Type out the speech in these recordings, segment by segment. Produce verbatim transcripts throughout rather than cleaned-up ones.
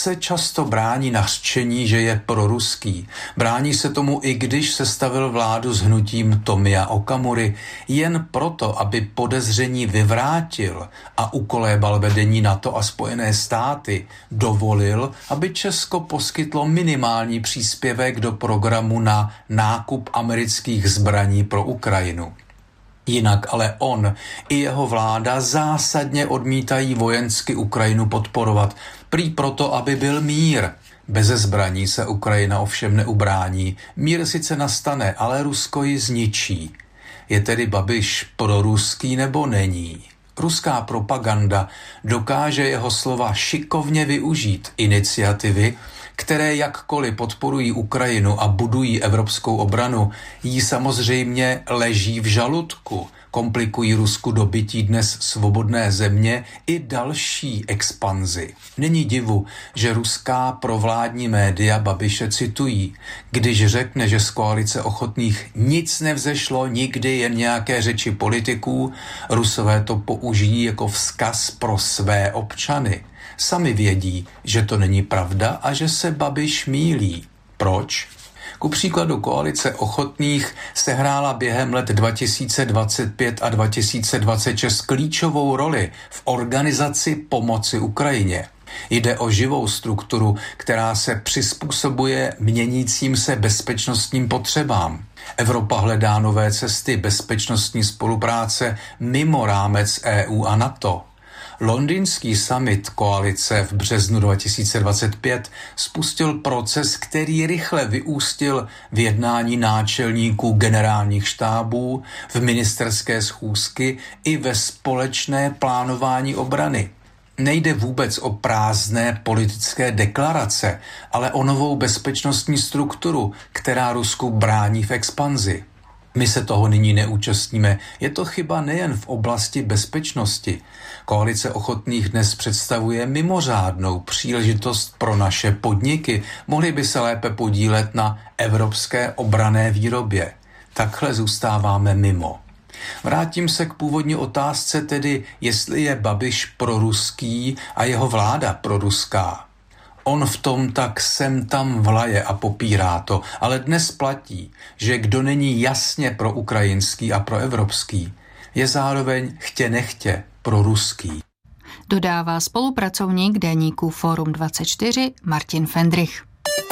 se často brání nařčení, že je proruský. Brání se tomu, i když sestavil vládu s hnutím Tomia Okamury, jen proto, aby podezření vyvrátil a ukolébal vedení NATO a Spojené státy, dovolil, aby Česko poskytlo minimální příspěvek do programu na nákup amerických zbraní pro Ukrajinu. Jinak ale on i jeho vláda zásadně odmítají vojensky Ukrajinu podporovat, prý proto, aby byl mír. Beze zbraní se Ukrajina ovšem neubrání. Mír sice nastane, ale Rusko ji zničí. Je tedy Babiš proruský nebo není? Ruská propaganda dokáže jeho slova šikovně využít. Iniciativy, které jakkoliv podporují Ukrajinu a budují evropskou obranu, jí samozřejmě leží v žaludku, komplikují Rusku dobytí dnes svobodné země i další expanzi. Není divu, že ruská provládní média Babiše citují, když řekne, že z koalice ochotných nic nevzešlo, nikdy jen nějaké řeči politiků, Rusové to použijí jako vzkaz pro své občany. Sami vědí, že to není pravda a že se Babiš mýlí. Proč? Ku příkladu koalice ochotných sehrála během let dva tisíce dvacet pět a dva tisíce dvacet šest klíčovou roli v organizaci pomoci Ukrajině. Jde o živou strukturu, která se přizpůsobuje měnícím se bezpečnostním potřebám. Evropa hledá nové cesty bezpečnostní spolupráce mimo rámec E U a NATO. Londýnský summit koalice v březnu dva tisíce dvacet pět spustil proces, který rychle vyústil v jednání náčelníků generálních štábů, v ministerské schůzky i ve společné plánování obrany. Nejde vůbec o prázdné politické deklarace, ale o novou bezpečnostní strukturu, která Rusku brání v expanzi. My se toho nyní neúčastníme. Je to chyba nejen v oblasti bezpečnosti. Koalice ochotných dnes představuje mimořádnou příležitost pro naše podniky. Mohli by se lépe podílet na evropské obranné výrobě. Takhle zůstáváme mimo. Vrátím se k původní otázce, tedy jestli je Babiš proruský a jeho vláda proruská. On v tom tak sem tam vlaje a popírá to, ale dnes platí, že kdo není jasně proukrajinský a proevropský, je zároveň chtě nechtě proruský. Dodává spolupracovník deníku Fórum dvacet čtyři Martin Fendrich.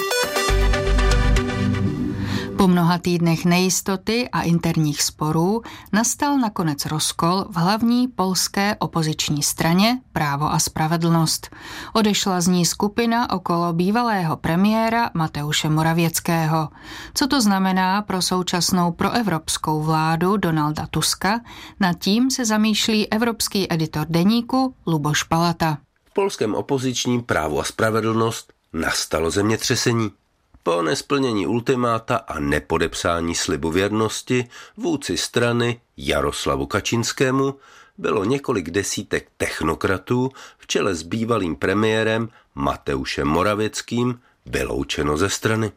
Po mnoha týdnech nejistoty a interních sporů nastal nakonec rozkol v hlavní polské opoziční straně Právo a spravedlnost. Odešla z ní skupina okolo bývalého premiéra Mateuše Morawieckého. Co to znamená pro současnou proevropskou vládu Donalda Tuska, nad tím se zamýšlí evropský editor deníku Luboš Palata. V polském opozičním Právu a spravedlnost nastalo zemětřesení. Po nesplnění ultimáta a nepodepsání slibu věrnosti vůdci strany Jaroslavu Kaczyńskému bylo několik desítek technokratů v čele s bývalým premiérem Mateušem Morawieckým vyloučeno ze strany.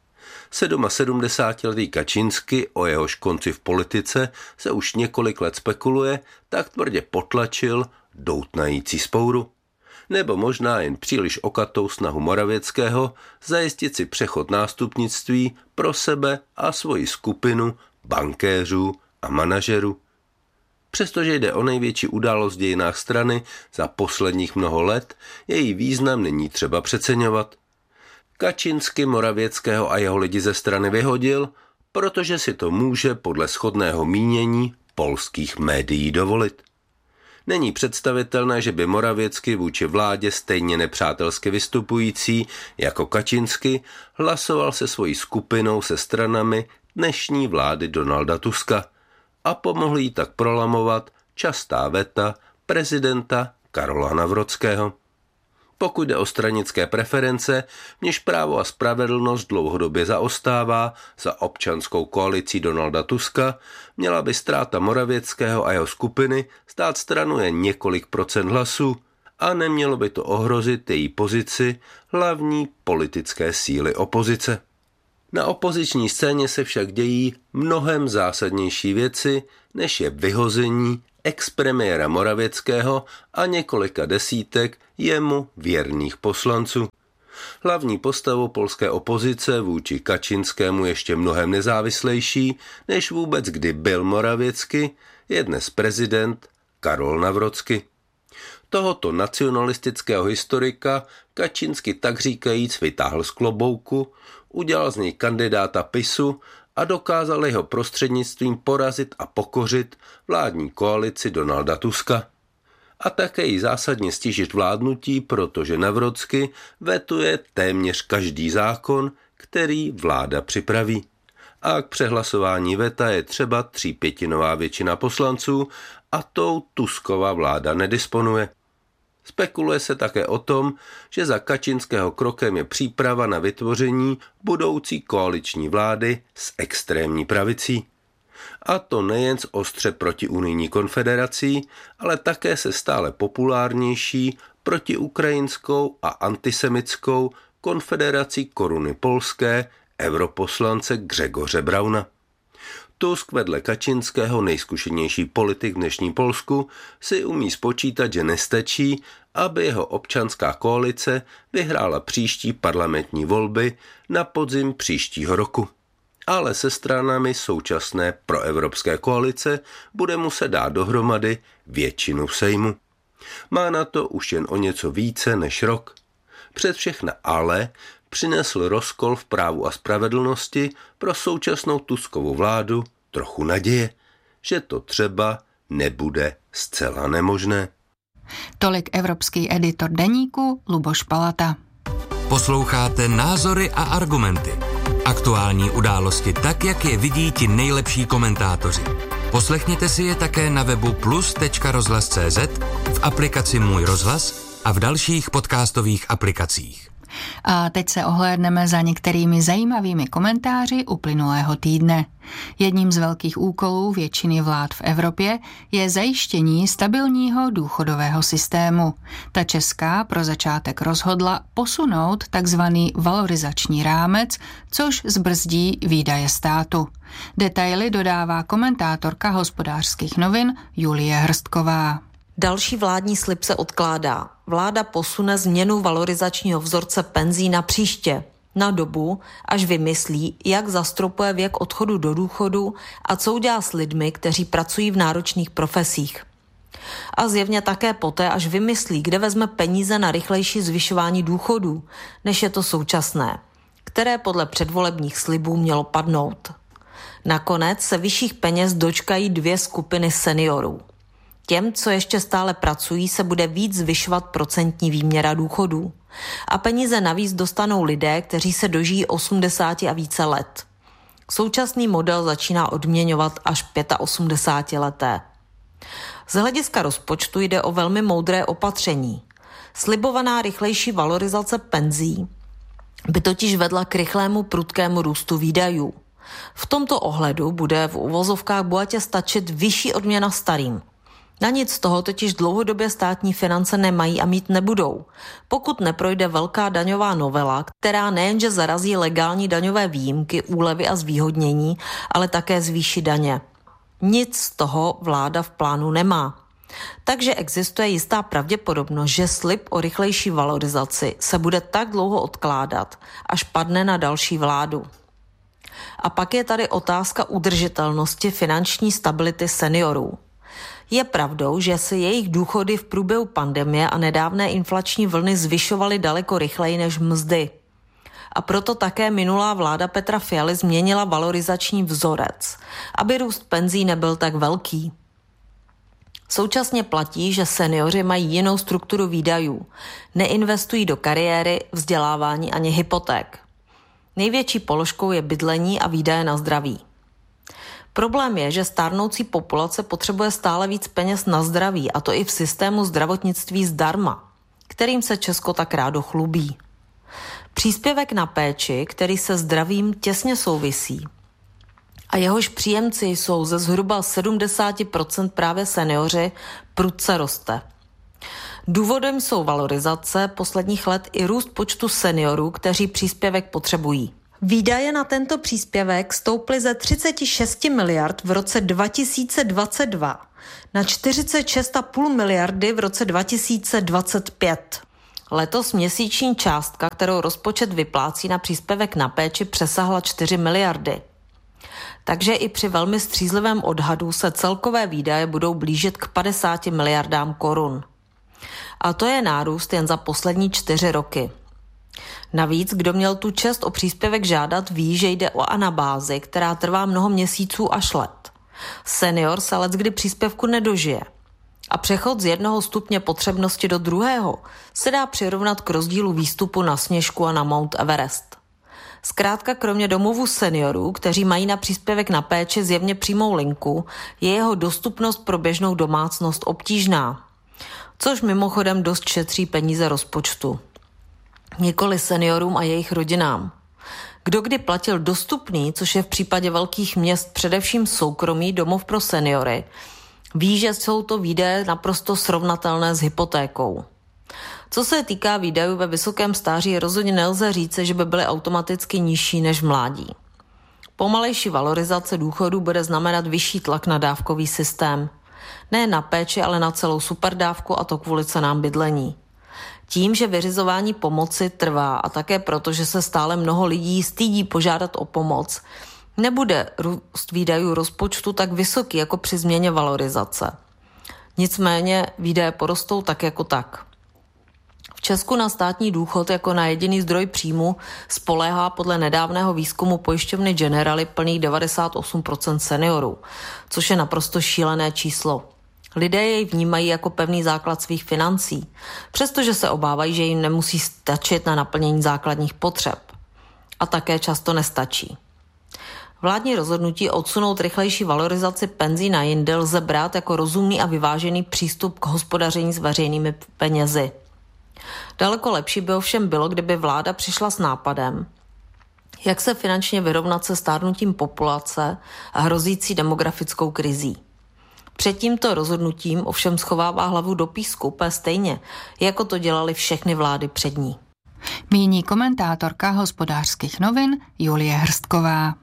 sedmasedmdesátiletý Kaczyński, o jehož konci v politice se už několik let spekuluje, tak tvrdě potlačil doutnající spouru. Nebo možná jen příliš okatou snahu Morawieckého zajistit si přechod nástupnictví pro sebe a svoji skupinu bankéřů a manažerů. Přestože jde o největší událost v dějinách strany za posledních mnoho let, její význam není třeba přeceňovat. Kaczyński Morawieckého a jeho lidi ze strany vyhodil, protože si to může podle shodného mínění polských médií dovolit. Není představitelné, že by Morawiecký vůči vládě stejně nepřátelsky vystupující jako Kaczyński hlasoval se svojí skupinou se stranami dnešní vlády Donalda Tuska a pomohl jí tak prolamovat častá veta prezidenta Karola Nawrockiego. Pokud jde o stranické preference, v něž Právo a spravedlnost dlouhodobě zaostává za občanskou koalicí Donalda Tuska, měla by ztráta Morawieckého a jeho skupiny stát stranu jen několik procent hlasů a nemělo by to ohrozit její pozici hlavní politické síly opozice. Na opoziční scéně se však dějí mnohem zásadnější věci, než je vyhození expremiéra Morawieckého a několika desítek jemu věrných poslanců. Hlavní postavou polské opozice vůči Kaczyńskému ještě mnohem nezávislejší, než vůbec kdy byl Morawiecký, je dnes prezident Karol Nawrocki. Tohoto nacionalistického historika Kaczyński tak říkajíc vytáhl z klobouku, udělal z něj kandidáta PiSu a dokázal jeho prostřednictvím porazit a pokořit vládní koalici Donalda Tuska. A také jí zásadně stížit vládnutí, protože Nawrocki vetuje téměř každý zákon, který vláda připraví. A k přehlasování veta je třeba třípětinová většina poslanců a tou Tuskova vláda nedisponuje. Spekuluje se také o tom, že za Kaczynského krokem je příprava na vytvoření budoucí koaliční vlády s extrémní pravicí. A to nejen s ostře protiunijní konfederací, ale také se stále populárnější protiukrajinskou a antisemitskou konfederací Koruny polské europoslance Grzegorze Brauna. Tusk vedle Kaczynského, nejzkušenější politik v dnešní Polsku, si umí spočítat, že nestačí, aby jeho občanská koalice vyhrála příští parlamentní volby na podzim příštího roku. Ale se stranami současné proevropské koalice bude muset dát dohromady většinu v Sejmu. Má na to už jen o něco více než rok. Před všechna ale přinesl rozkol v Právu a spravedlnosti pro současnou Tuskovu vládu trochu naděje, že to třeba nebude zcela nemožné. Tolik evropský editor deníku Luboš Palata. Posloucháte Názory a argumenty. Aktuální události tak, jak je vidí ti nejlepší komentátoři. Poslechněte si je také na webu plus tečka rozhlas tečka cé zet, v aplikaci Můj rozhlas a v dalších podcastových aplikacích. A teď se ohlédneme za některými zajímavými komentáři uplynulého týdne. Jedním z velkých úkolů většiny vlád v Evropě je zajištění stabilního důchodového systému. Ta česká pro začátek rozhodla posunout takzvaný valorizační rámec, což zbrzdí výdaje státu. Detaily dodává komentátorka Hospodářských novin Julie Hrstková. Další vládní slib se odkládá. Vláda posune změnu valorizačního vzorce penzí na příště, na dobu, až vymyslí, jak zastropuje věk odchodu do důchodu a co udělá s lidmi, kteří pracují v náročných profesích. A zjevně také poté, až vymyslí, kde vezme peníze na rychlejší zvyšování důchodů, než je to současné, které podle předvolebních slibů mělo padnout. Nakonec se vyšších peněz dočkají dvě skupiny seniorů. Těm, co ještě stále pracují, se bude víc zvyšovat procentní výměra důchodů. A peníze navíc dostanou lidé, kteří se dožijí osmdesáti a více let. Současný model začíná odměňovat až osmdesátileté. Z hlediska rozpočtu jde o velmi moudré opatření. Slibovaná rychlejší valorizace penzí by totiž vedla k rychlému prudkému růstu výdajů. V tomto ohledu bude v uvozovkách bohatě stačit vyšší odměna starým. Na nic z toho totiž dlouhodobě státní finance nemají a mít nebudou, pokud neprojde velká daňová novela, která nejenže zarazí legální daňové výjimky, úlevy a zvýhodnění, ale také zvýší daně. Nic z toho vláda v plánu nemá. Takže existuje jistá pravděpodobnost, že slib o rychlejší valorizaci se bude tak dlouho odkládat, až padne na další vládu. A pak je tady otázka udržitelnosti finanční stability seniorů. Je pravdou, že se jejich důchody v průběhu pandemie a nedávné inflační vlny zvyšovaly daleko rychleji než mzdy. A proto také minulá vláda Petra Fialy změnila valorizační vzorec, aby růst penzí nebyl tak velký. Současně platí, že seniori mají jinou strukturu výdajů. Neinvestují do kariéry, vzdělávání ani hypoték. Největší položkou je bydlení a výdaje na zdraví. Problém je, že stárnoucí populace potřebuje stále víc peněz na zdraví, a to i v systému zdravotnictví zdarma, kterým se Česko tak rádo chlubí. Příspěvek na péči, který se zdravím těsně souvisí, a jehož příjemci jsou ze zhruba sedmdesát procent právě seniori, prudce roste. Důvodem jsou valorizace posledních let i růst počtu seniorů, kteří příspěvek potřebují. Výdaje na tento příspěvek stouply ze třicet šest miliard v roce dva tisíce dvacet dva na čtyřicet šest celá pět miliardy v roce dva tisíce dvacet pět. Letos měsíční částka, kterou rozpočet vyplácí na příspěvek na péči, přesahla čtyři miliardy. Takže i při velmi střízlivém odhadu se celkové výdaje budou blížit k padesáti miliardám korun. A to je nárůst jen za poslední čtyři roky. Navíc, kdo měl tu čest o příspěvek žádat, ví, že jde o anabázi, která trvá mnoho měsíců až let. Senior se leckdy příspěvku nedožije. A přechod z jednoho stupně potřebnosti do druhého se dá přirovnat k rozdílu výstupu na Sněžku a na Mount Everest. Zkrátka kromě domovů seniorů, kteří mají na příspěvek na péči zjevně přímou linku, je jeho dostupnost pro běžnou domácnost obtížná. Což mimochodem dost šetří peníze rozpočtu. Nikoli seniorům a jejich rodinám. Kdo kdy platil dostupný, což je v případě velkých měst především soukromý domov pro seniory, ví, že jsou to výdaje naprosto srovnatelné s hypotékou. Co se týká výdajů ve vysokém stáří, rozhodně nelze říci, že by byly automaticky nižší než v mládí. Pomalejší valorizace důchodů bude znamenat vyšší tlak na dávkový systém. Ne na péči, ale na celou superdávku, a to kvůli cenám bydlení. Tím, že vyřizování pomoci trvá a také proto, že se stále mnoho lidí stydí požádat o pomoc, nebude růst výdajů rozpočtu tak vysoký jako při změně valorizace. Nicméně výdaje porostou tak jako tak. V Česku na státní důchod jako na jediný zdroj příjmu spoléhá podle nedávného výzkumu pojišťovny Generali plných devadesát osm procent seniorů, což je naprosto šílené číslo. Lidé jej vnímají jako pevný základ svých financí, přestože se obávají, že jim nemusí stačit na naplnění základních potřeb. A také často nestačí. Vládní rozhodnutí odsunout rychlejší valorizaci penzí na jindy lze brát jako rozumný a vyvážený přístup k hospodaření s veřejnými penězi. Daleko lepší by ovšem bylo, kdyby vláda přišla s nápadem, jak se finančně vyrovnat se stárnutím populace a hrozící demografickou krizí. Před tímto rozhodnutím ovšem schovává hlavu do písku úplně stejně, jako to dělali všechny vlády před ní. Míní komentátorka Hospodářských novin Julie Hrstková.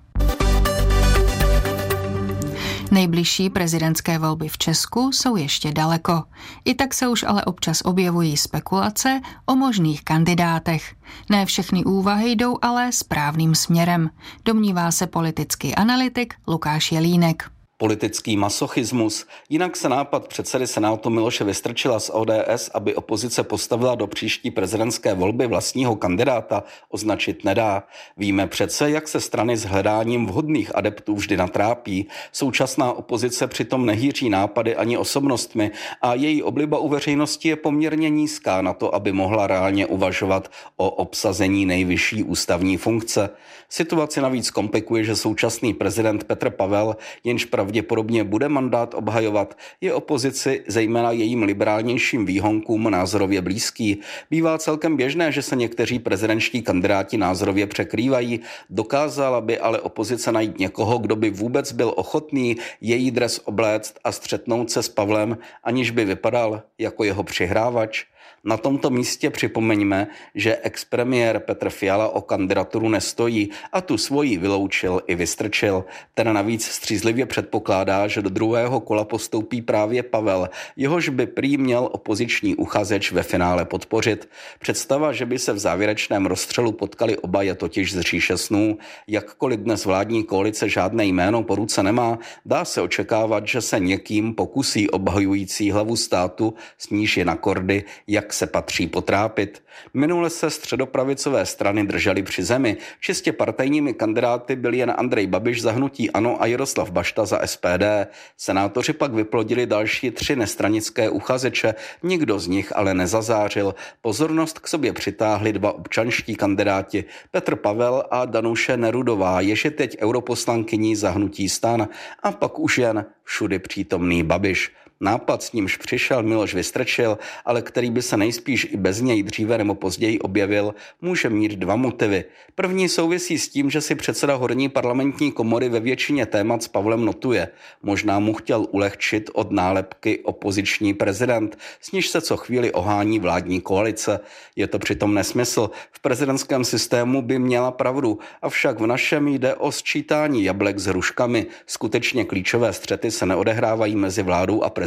Nejbližší prezidentské volby v Česku jsou ještě daleko. I tak se už ale občas objevují spekulace o možných kandidátech. Ne všechny úvahy jdou ale správným směrem, domnívá se politický analytik Lukáš Jelínek. Politický masochismus, jinak se nápad předsedy Senátu Miloše Vystrčila z O D S, aby opozice postavila do příští prezidentské volby vlastního kandidáta, označit nedá. Víme přece, jak se strany s hledáním vhodných adeptů vždy natrápí. Současná opozice přitom nehýří nápady ani osobnostmi a její obliba u veřejnosti je poměrně nízká na to, aby mohla reálně uvažovat o obsazení nejvyšší ústavní funkce. Situaci navíc komplikuje, že současný prezident Petr Pavel, jenž pravděpodobně bude mandát obhajovat, je opozici, zejména jejím liberálnějším výhonkům, názorově blízký. Bývá celkem běžné, že se někteří prezidentští kandidáti názorově překrývají. Dokázala by ale opozice najít někoho, kdo by vůbec byl ochotný její dres obléct a střetnout se s Pavlem, aniž by vypadal jako jeho přihrávač? Na tomto místě připomeňme, že expremiér Petr Fiala o kandidaturu nestojí a tu svoji vyloučil i Vystrčil. Ten navíc střízlivě předpokládá, že do druhého kola postoupí právě Pavel, jehož by prý měl opoziční uchazeč ve finále podpořit. Představa, že by se v závěrečném rozstřelu potkali oba, je totiž z říše snů. Jakkoliv dnes vládní koalice žádné jméno po ruce nemá, dá se očekávat, že se někým pokusí obhajující hlavu státu, s níž je na kordy, jak se patří potrápit. Minule se středopravicové strany držely při zemi. Čistě partajními kandidáty byli jen Andrej Babiš za hnutí ANO a Jaroslav Bašta za S P D. Senátoři pak vyplodili další tři nestranické uchazeče, nikdo z nich ale nezazářil. Pozornost k sobě přitáhli dva občanští kandidáti, Petr Pavel a Danuše Nerudová, jež je teď europoslankyní za hnutí STAN, a pak už jen všudy přítomný Babiš. Nápad, s nímž přišel Miloš Vystrčil, ale který by se nejspíš i bez něj dříve nebo později objevil, může mít dva motivy. První souvisí s tím, že si předseda horní parlamentní komory ve většině témat s Pavlem notuje. Možná mu chtěl ulehčit od nálepky opoziční prezident, s níž se co chvíli ohání vládní koalice. Je to přitom nesmysl. V prezidentském systému by měla pravdu, avšak v našem jde o sčítání jablek s hruškami. Skutečně klíčové střety se neodehrávají mezi vládou a prezidentem,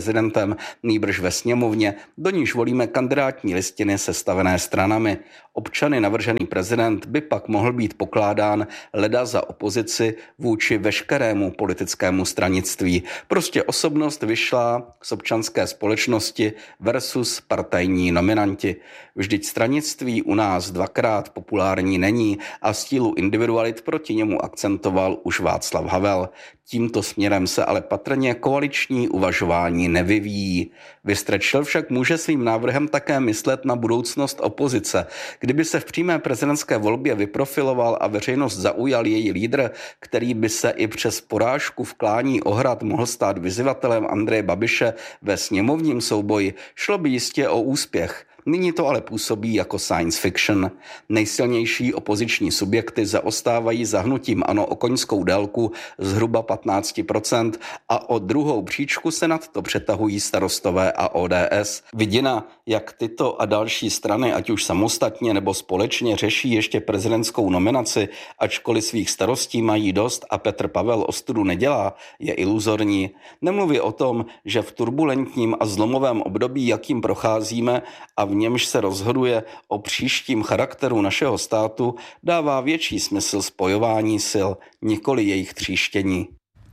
prezidentem, nýbrž ve sněmovně, do níž volíme kandidátní listiny sestavené stranami. Občany navržený prezident by pak mohl být pokládán leda za opozici vůči veškerému politickému stranictví. Prostě osobnost vyšla z občanské společnosti versus partajní nominanti. Vždyť stranictví u nás dvakrát populární není a stílu individualit proti němu akcentoval už Václav Havel. Tímto směrem se ale patrně koaliční uvažování nevyvíjí. Vystrčil však může svým návrhem také myslet na budoucnost opozice. Kdyby se v přímé prezidentské volbě vyprofiloval a veřejnost zaujal její lídr, který by se i přes porážku v klání Ohrad mohl stát vyzývatelem Andreje Babiše ve sněmovním souboji, šlo by jistě o úspěch. Nyní to ale působí jako science fiction. Nejsilnější opoziční subjekty zaostávají za hnutím ANO o koňskou délku zhruba patnáct procent a o druhou příčku se nad to přetahují Starostové a O D S. Vidina, jak tyto a další strany, ať už samostatně nebo společně, řeší ještě prezidentskou nominaci, ačkoliv svých starostí mají dost a Petr Pavel ostudu nedělá, je iluzorní. Nemluví o tom, že v turbulentním a zlomovém období, jakým procházíme a v němž se rozhoduje o příštím charakteru našeho státu, dává větší smysl spojování sil, nikoli jejich tříštění.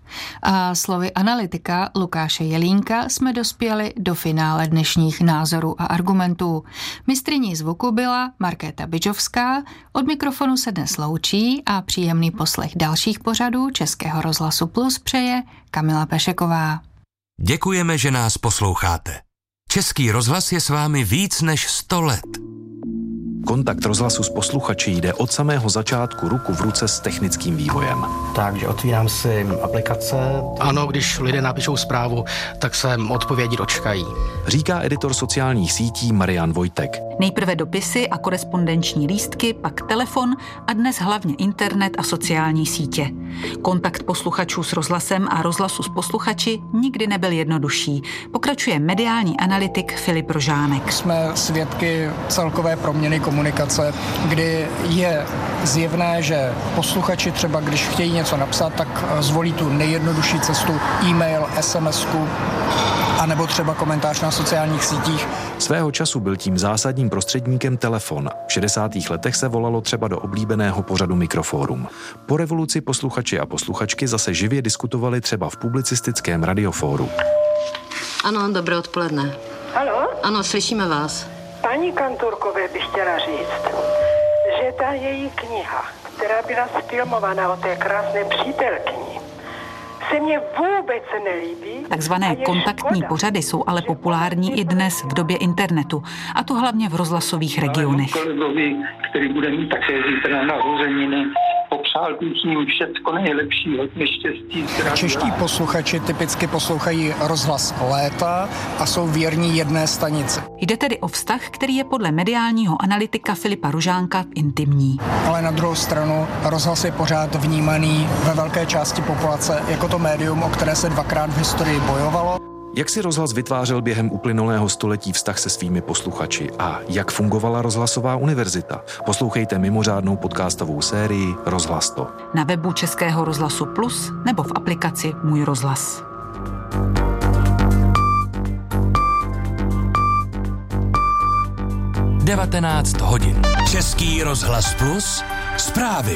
A slovy analytika Lukáše Jelínka jsme dospěli do finále dnešních názorů a argumentů. Mistryní zvuku byla Markéta Bidžovská, od mikrofonu se dnes loučí a příjemný poslech dalších pořadů Českého rozhlasu Plus přeje Kamila Pešeková. Děkujeme, že nás posloucháte. Český rozhlas je s vámi víc než sto let. Kontakt rozhlasu s posluchači jde od samého začátku ruku v ruce s technickým vývojem. Takže otvírám si aplikace. Ano, když lidé napíšou zprávu, tak se odpovědi dočkají. Říká editor sociálních sítí Marian Vojtek. Nejprve dopisy a korespondenční lístky, pak telefon a dnes hlavně internet a sociální sítě. Kontakt posluchačů s rozhlasem a rozhlasu s posluchači nikdy nebyl jednodušší. Pokračuje mediální analytik Filip Rožánek. Jsme svědky celkové proměny komunikace, kdy je zjevné, že posluchači třeba, když chtějí něco napsat, tak zvolí tu nejjednodušší cestu e-mail, SMSku, anebo třeba komentář na sociálních sítích. Svého času byl tím zásadním prostředníkem telefon. V šedesátých letech se volalo třeba do oblíbeného pořadu Mikrofórum. Po revoluci posluchači a posluchačky zase živě diskutovali třeba v publicistickém radiofóru. Ano, dobré odpoledne. Haló? Ano, slyšíme vás. Paní kantorkové bych chtěla říct, že ta její kniha, která byla sfilmovaná o té krásné přítelkyni, se mně vůbec nelíbí. Takzvané kontaktní škoda. Pořady jsou ale populární i dnes v době internetu, a to hlavně v rozhlasových regionech. Kolegovi, který bude mít také zítra narozeniny, popřál bych ním všecko nejlepší, hodně štěstí. Čeští posluchači typicky poslouchají rozhlas léta a jsou věrní jedné stanici. Jde tedy o vztah, který je podle mediálního analytika Filipa Rožánka intimní. Ale na druhou stranu rozhlas je pořád vnímaný ve velké části populace jako to médium, o které se dvakrát v historii bojovalo. Jak si rozhlas vytvářel během uplynulého století vztah se svými posluchači a jak fungovala rozhlasová univerzita? Poslouchejte mimořádnou podcastovou sérii Rozhlas to. Na webu Českého rozhlasu Plus nebo v aplikaci Můj rozhlas. devatenáct hodin. Český rozhlas Plus. Zprávy.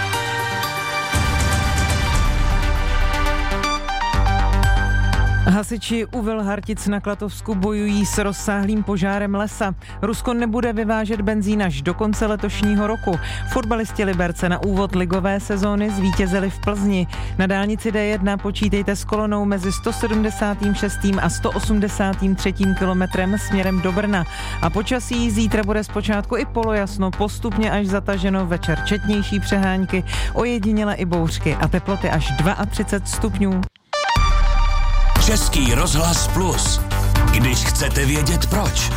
Hasiči u Velhartic na Klatovsku bojují s rozsáhlým požárem lesa. Rusko nebude vyvážet benzín až do konce letošního roku. Fotbalisti Liberce na úvod ligové sezóny zvítězili v Plzni. Na dálnici D jedna počítejte s kolonou mezi sto sedmdesát šest a sto osmdesát tři kilometrem směrem do Brna. A počasí zítra bude zpočátku i polojasno, postupně až zataženo, večer četnější přehánky, ojediněle i bouřky a teploty až třicet dva stupňů. Český rozhlas Plus. Když chcete vědět proč.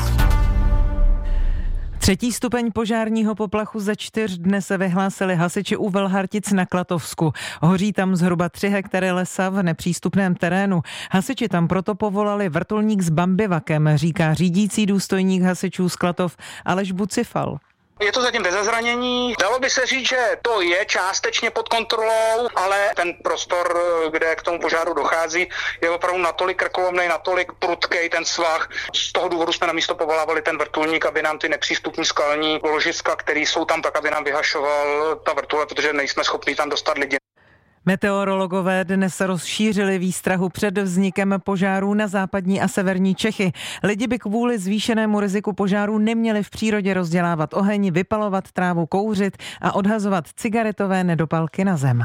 Třetí stupeň požárního poplachu ze čtyř dne se vyhlásili hasiči u Velhartic na Klatovsku. Hoří tam zhruba tři hektary lesa v nepřístupném terénu. Hasiči tam proto povolali vrtulník s bambivakem, říká řídící důstojník hasičů z Klatov Aleš Bucifal. Je to zatím bez zranění. Dalo by se říct, že to je částečně pod kontrolou, ale ten prostor, kde k tomu požáru dochází, je opravdu natolik krkolomný, natolik prudkej ten svah. Z toho důvodu jsme na místo povolávali ten vrtulník, aby nám ty nepřístupní skalní ložiska, které jsou tam, tak aby nám vyhašoval ta vrtule, protože nejsme schopni tam dostat lidi. Meteorologové dnes rozšířili výstrahu před vznikem požárů na západní a severní Čechy. Lidi by kvůli zvýšenému riziku požárů neměli v přírodě rozdělávat oheň, vypalovat trávu, kouřit a odhazovat cigaretové nedopalky na zem.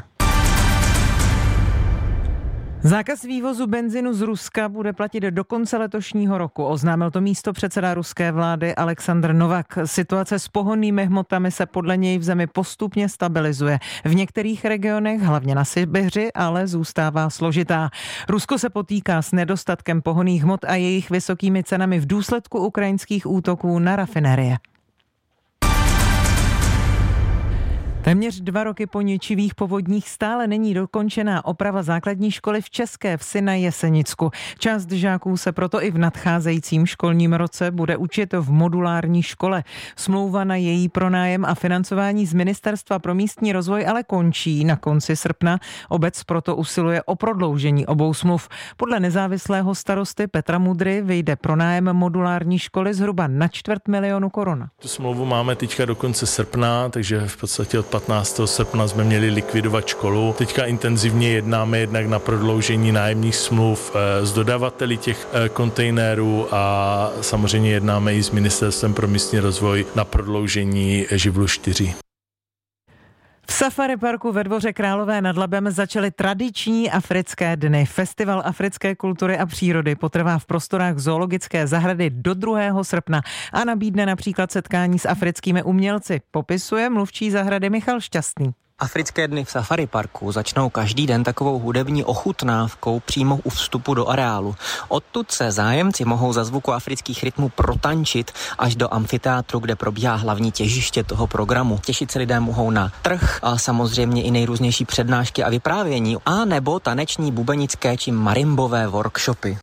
Zákaz vývozu benzinu z Ruska bude platit do konce letošního roku. Oznámil to místopředseda ruské vlády Aleksandr Novak. Situace s pohonnými hmotami se podle něj v zemi postupně stabilizuje. V některých regionech, hlavně na Sibiři, ale zůstává složitá. Rusko se potýká s nedostatkem pohonných hmot a jejich vysokými cenami v důsledku ukrajinských útoků na rafinerie. Téměř dva roky po ničivých povodních stále není dokončená oprava základní školy v České Vsi na Jesenicku. Část žáků se proto i v nadcházejícím školním roce bude učit v modulární škole. Smlouva na její pronájem a financování z Ministerstva pro místní rozvoj ale končí na konci srpna. Obec proto usiluje o prodloužení obou smluv. Podle nezávislého starosty Petra Mudry vyjde pronájem modulární školy zhruba na čtvrt milionu korun. Tu smlouvu máme teďka do konce srpna, takže v podstatě od patnáctého srpna jsme měli likvidovat školu. Teďka intenzivně jednáme jednak na prodloužení nájemních smluv s dodavateli těch kontejnerů a samozřejmě jednáme i s Ministerstvem pro místní rozvoj na prodloužení živlu čtyři. V Safari parku ve Dvoře Králové nad Labem začaly tradiční africké dny. Festival africké kultury a přírody potrvá v prostorách zoologické zahrady do druhého srpna a nabídne například setkání s africkými umělci. Popisuje mluvčí zahrady Michal Šťastný. Africké dny v Safari parku začnou každý den takovou hudební ochutnávkou přímo u vstupu do areálu. Odtud se zájemci mohou za zvuku afrických rytmů protančit až do amfiteátru, kde probíhá hlavní těžiště toho programu. Těšit se lidé mohou na trh a samozřejmě i nejrůznější přednášky a vyprávění, a nebo taneční, bubenické či marimbové workshopy.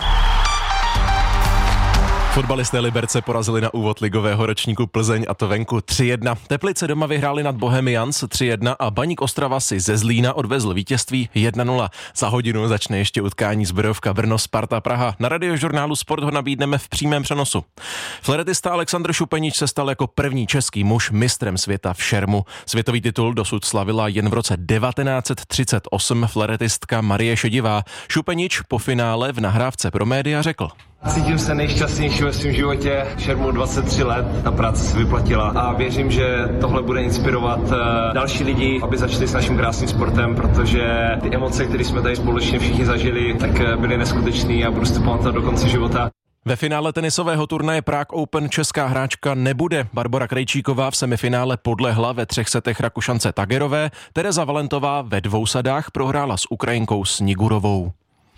Fotbalisté Liberce porazili na úvod ligového ročníku Plzeň, a to venku tři jedna. Teplice doma vyhráli nad Bohemians tři jedna a Baník Ostrava si ze Zlína odvezl vítězství jedna nula. Za hodinu začne ještě utkání Zbrojovka Brno Sparta Praha. Na radiožurnálu Sport ho nabídneme v přímém přenosu. Fleretista Alexandr Šupenič se stal jako první český muž mistrem světa v šermu. Světový titul dosud slavila jen v roce devatenáct set třicet osm fleretistka Marie Šedivá. Šupenič po finále v nahrávce pro média řekl: Cítím se nejšťastnější ve svém životě, šermu dvacet tři let, ta práce se vyplatila a věřím, že tohle bude inspirovat další lidi, aby začali s naším krásným sportem, protože ty emoce, které jsme tady společně všichni zažili, tak byly neskutečný a budu si to pamatovat do konce života. Ve finále tenisového turnaje Prague Open česká hráčka nebude. Barbora Krejčíková v semifinále podlehla ve třech setech Rakušance Tagerové, Tereza Valentová ve dvou sadách prohrála s Ukrajinkou Snigurovou.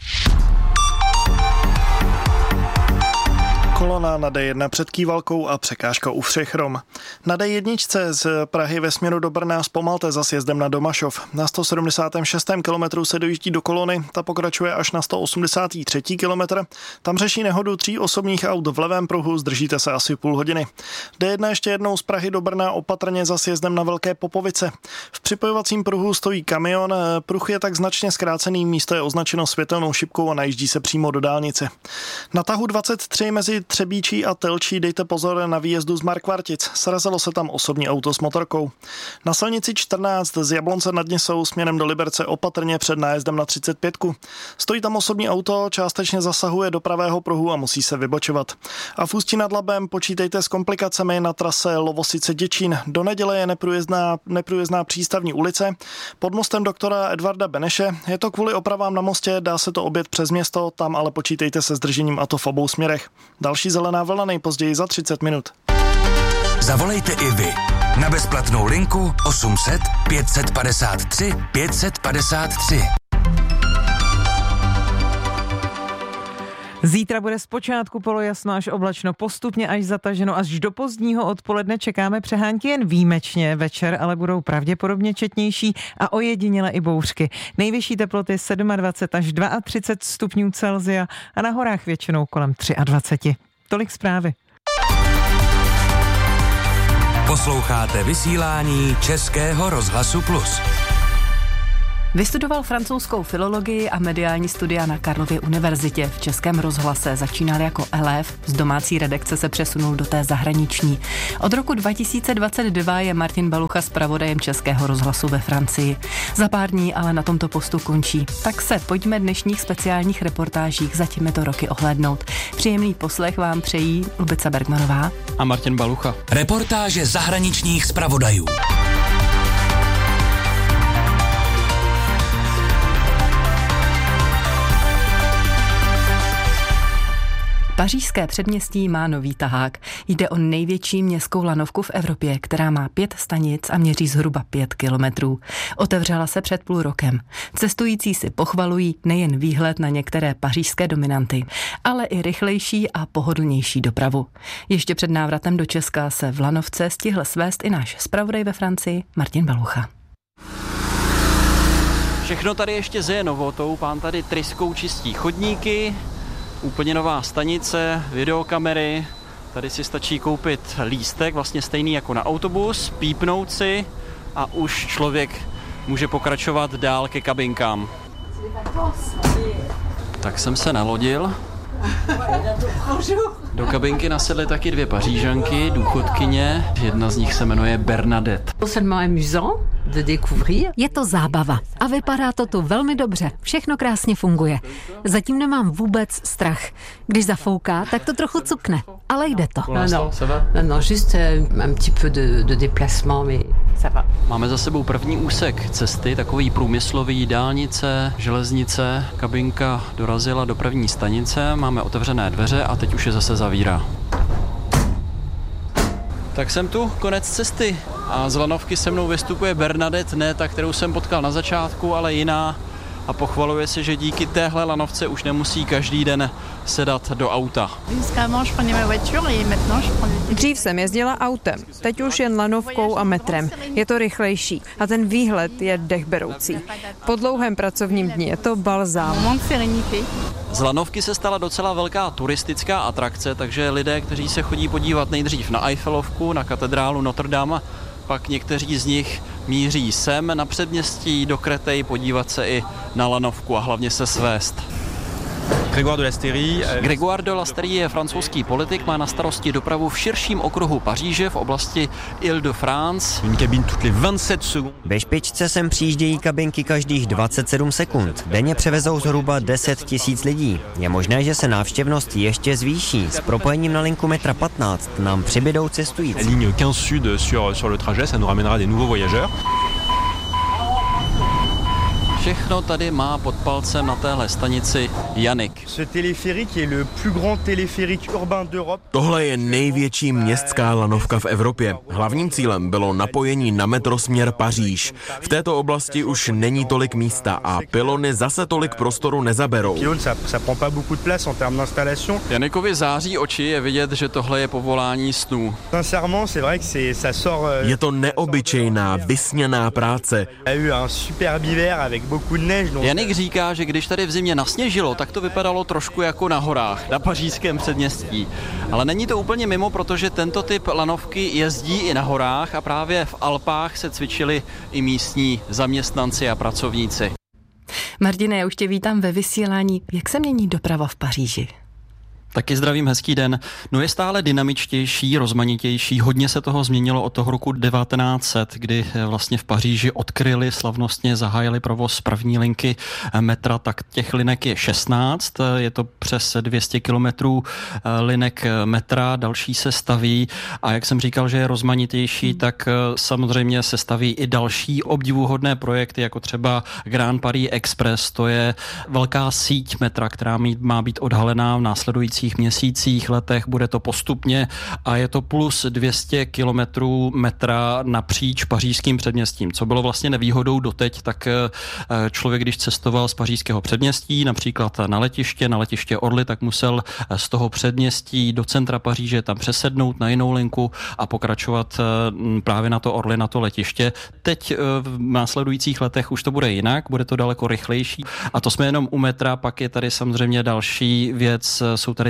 Kolona na dé jedna před Kývalkou a překážka u Všechrom. Na dé jedna z Prahy ve směru do Brna zpomalte za sjezdem na Domašov. Na sto sedmdesátém šestém kilometru se dojíždí do kolony, ta pokračuje až na sto osmdesátém třetím kilometr. Tam řeší nehodu tří osobních aut v levém pruhu, zdržíte se asi půl hodiny. dé jedna ještě jednou z Prahy do Brna opatrně za sjezdem na Velké Popovice. V připojovacím pruhu stojí kamion, pruh je tak značně zkrácený, místo je označeno světelnou šipkou a najíždí se přímo do dálnice. Na tahu dvacet tři mezi Třebíčí a Telčí dejte pozor na výjezdu z Markvartic. Srazilo se tam osobní auto s motorkou. Na silnici čtrnáct z Jablonce nad Nisou směrem do Liberce opatrně před nájezdem na třicet pět. Stojí tam osobní auto, částečně zasahuje do pravého pruhu a musí se vybočovat. A v Ústí nad Labem počítejte s komplikacemi na trase Lovosice-Děčín. Do neděle je neprůjezdná, neprůjezdná přístavní ulice pod mostem doktora Edvarda Beneše. Je to kvůli opravám na mostě, dá se to objet přes město, tam ale počítejte se zdržením, a to v obou směrech. Další zelená vlna nejpozději za třicet minut. Zavolejte i vy na bezplatnou linku osm set pět set padesát tři pět set padesát tři. Zítra bude zpočátku polojasno až oblačno, postupně až zataženo, až do pozdního odpoledne čekáme přehánky jen výjimečně, večer ale budou pravděpodobně četnější a ojediněle i bouřky. Nejvyšší teploty dvacet sedm až třicet dva stupňů Celsia a na horách většinou kolem dvacet tři. Tolik zprávy. Posloucháte vysílání Českého rozhlasu Plus. Vystudoval francouzskou filologii a mediální studia na Karlově univerzitě. V Českém rozhlase začínal jako elév, z domácí redakce se přesunul do té zahraniční. Od roku dva tisíce dvacet dva je Martin Balucha zpravodajem Českého rozhlasu ve Francii. Za pár dní ale na tomto postu končí. Tak se pojďme dnešních speciálních reportážích za těmito roky ohlédnout. Příjemný poslech vám přejí Lubica Bergmanová a Martin Balucha. Reportáže zahraničních zpravodajů. Pařížské předměstí má nový tahák. Jde o největší městskou lanovku v Evropě, která má pět stanic a měří zhruba pět kilometrů. Otevřela se před půl rokem. Cestující si pochvalují nejen výhled na některé pařížské dominanty, ale i rychlejší a pohodlnější dopravu. Ještě před návratem do Česka se v lanovce stihl svést i náš zpravodaj ve Francii Martin Balucha. Všechno tady ještě zeje novotou, pán tady tryskou čistí chodníky, úplně nová stanice, videokamery, tady si stačí koupit lístek, vlastně stejný jako na autobus, pípnout si a už člověk může pokračovat dál ke kabinkám. Tak jsem se nalodil. Do kabinky nasedly taky dvě Pařížanky, důchodkyně, jedna z nich se jmenuje Bernadette. Je to zábava a vypadá to tu velmi dobře. Všechno krásně funguje. Zatím nemám vůbec strach. Když zafouká, tak to trochu cukne, ale jde to. Máme za sebou první úsek cesty, takový průmyslový, dálnice, železnice. Kabinka dorazila do první stanice, máme otevřené dveře a teď už je zase zavírá. Tak jsem tu, konec cesty. A z lanovky se mnou vystupuje Bernadette, ne ta, kterou jsem potkal na začátku, ale jiná. A pochvaluje se, že díky téhle lanovce už nemusí každý den sedat do auta. Dřív jsem jezdila autem, teď už jen lanovkou a metrem. Je to rychlejší a ten výhled je dechberoucí. Po dlouhém pracovním dni je to balzám. Z lanovky se stala docela velká turistická atrakce, takže lidé, kteří se chodí podívat nejdřív na Eiffelovku, na katedrálu Notre Dame, pak někteří z nich míří sem na předměstí do Créteil podívat se i na lanovku a hlavně se svést. Grégoire de Lasteyrie. Grégoire de Lasteyrie je francouzský politik, má na starosti dopravu v širším okruhu Paříže v oblasti Île-de-France. Ve špičce sem přijíždějí kabinky každých dvacet sedm sekund. Denně převezou zhruba deset tisíc lidí. Je možné, že se návštěvnost ještě zvýší. S propojením na linku metra patnáct nám přibydou cestující. Ligne quinze sud sur, sur le trajet, ça nous ramènera des nouveaux voyageurs. Všechno tady má pod palcem na téhle stanici Janik. Tohle je největší městská lanovka v Evropě. Hlavním cílem bylo napojení na metro směr Paříž. V této oblasti už není tolik místa a pylony zase tolik prostoru nezaberou. Janikovi září oči, je vidět, že tohle je povolání snů. Je to neobyčejná, vysněná práce. Janik říká, že když tady v zimě nasněžilo, tak to vypadalo trošku jako na horách, na pařížském předměstí. Ale není to úplně mimo, protože tento typ lanovky jezdí i na horách a právě v Alpách se cvičili i místní zaměstnanci a pracovníci. Martine, já už tě vítám ve vysílání. Jak se mění doprava v Paříži? Taky zdravím, hezký den. No je stále dynamičtější, rozmanitější. Hodně se toho změnilo od toho roku devatenáct set, kdy vlastně v Paříži odkryli, slavnostně zahájili provoz první linky metra, tak těch linek je šestnáct. Je to přes dvě stě kilometrů linek metra, další se staví a jak jsem říkal, že je rozmanitější, hmm. tak samozřejmě se staví i další obdivuhodné projekty, jako třeba Grand Paris Express. To je velká síť metra, která má být odhalená v následující měsících, letech, bude to postupně a je to plus dvě stě kilometrů metra napříč pařížským předměstím. Co bylo vlastně nevýhodou doteď, tak člověk, když cestoval z pařížského předměstí, například na letiště, na letiště Orly, tak musel z toho předměstí do centra Paříže tam přesednout na jinou linku a pokračovat právě na to Orly, na to letiště. Teď v následujících letech už to bude jinak, bude to daleko rychlejší a to jsme jenom u metra, pak je tady samozřejmě další věc, jsou tady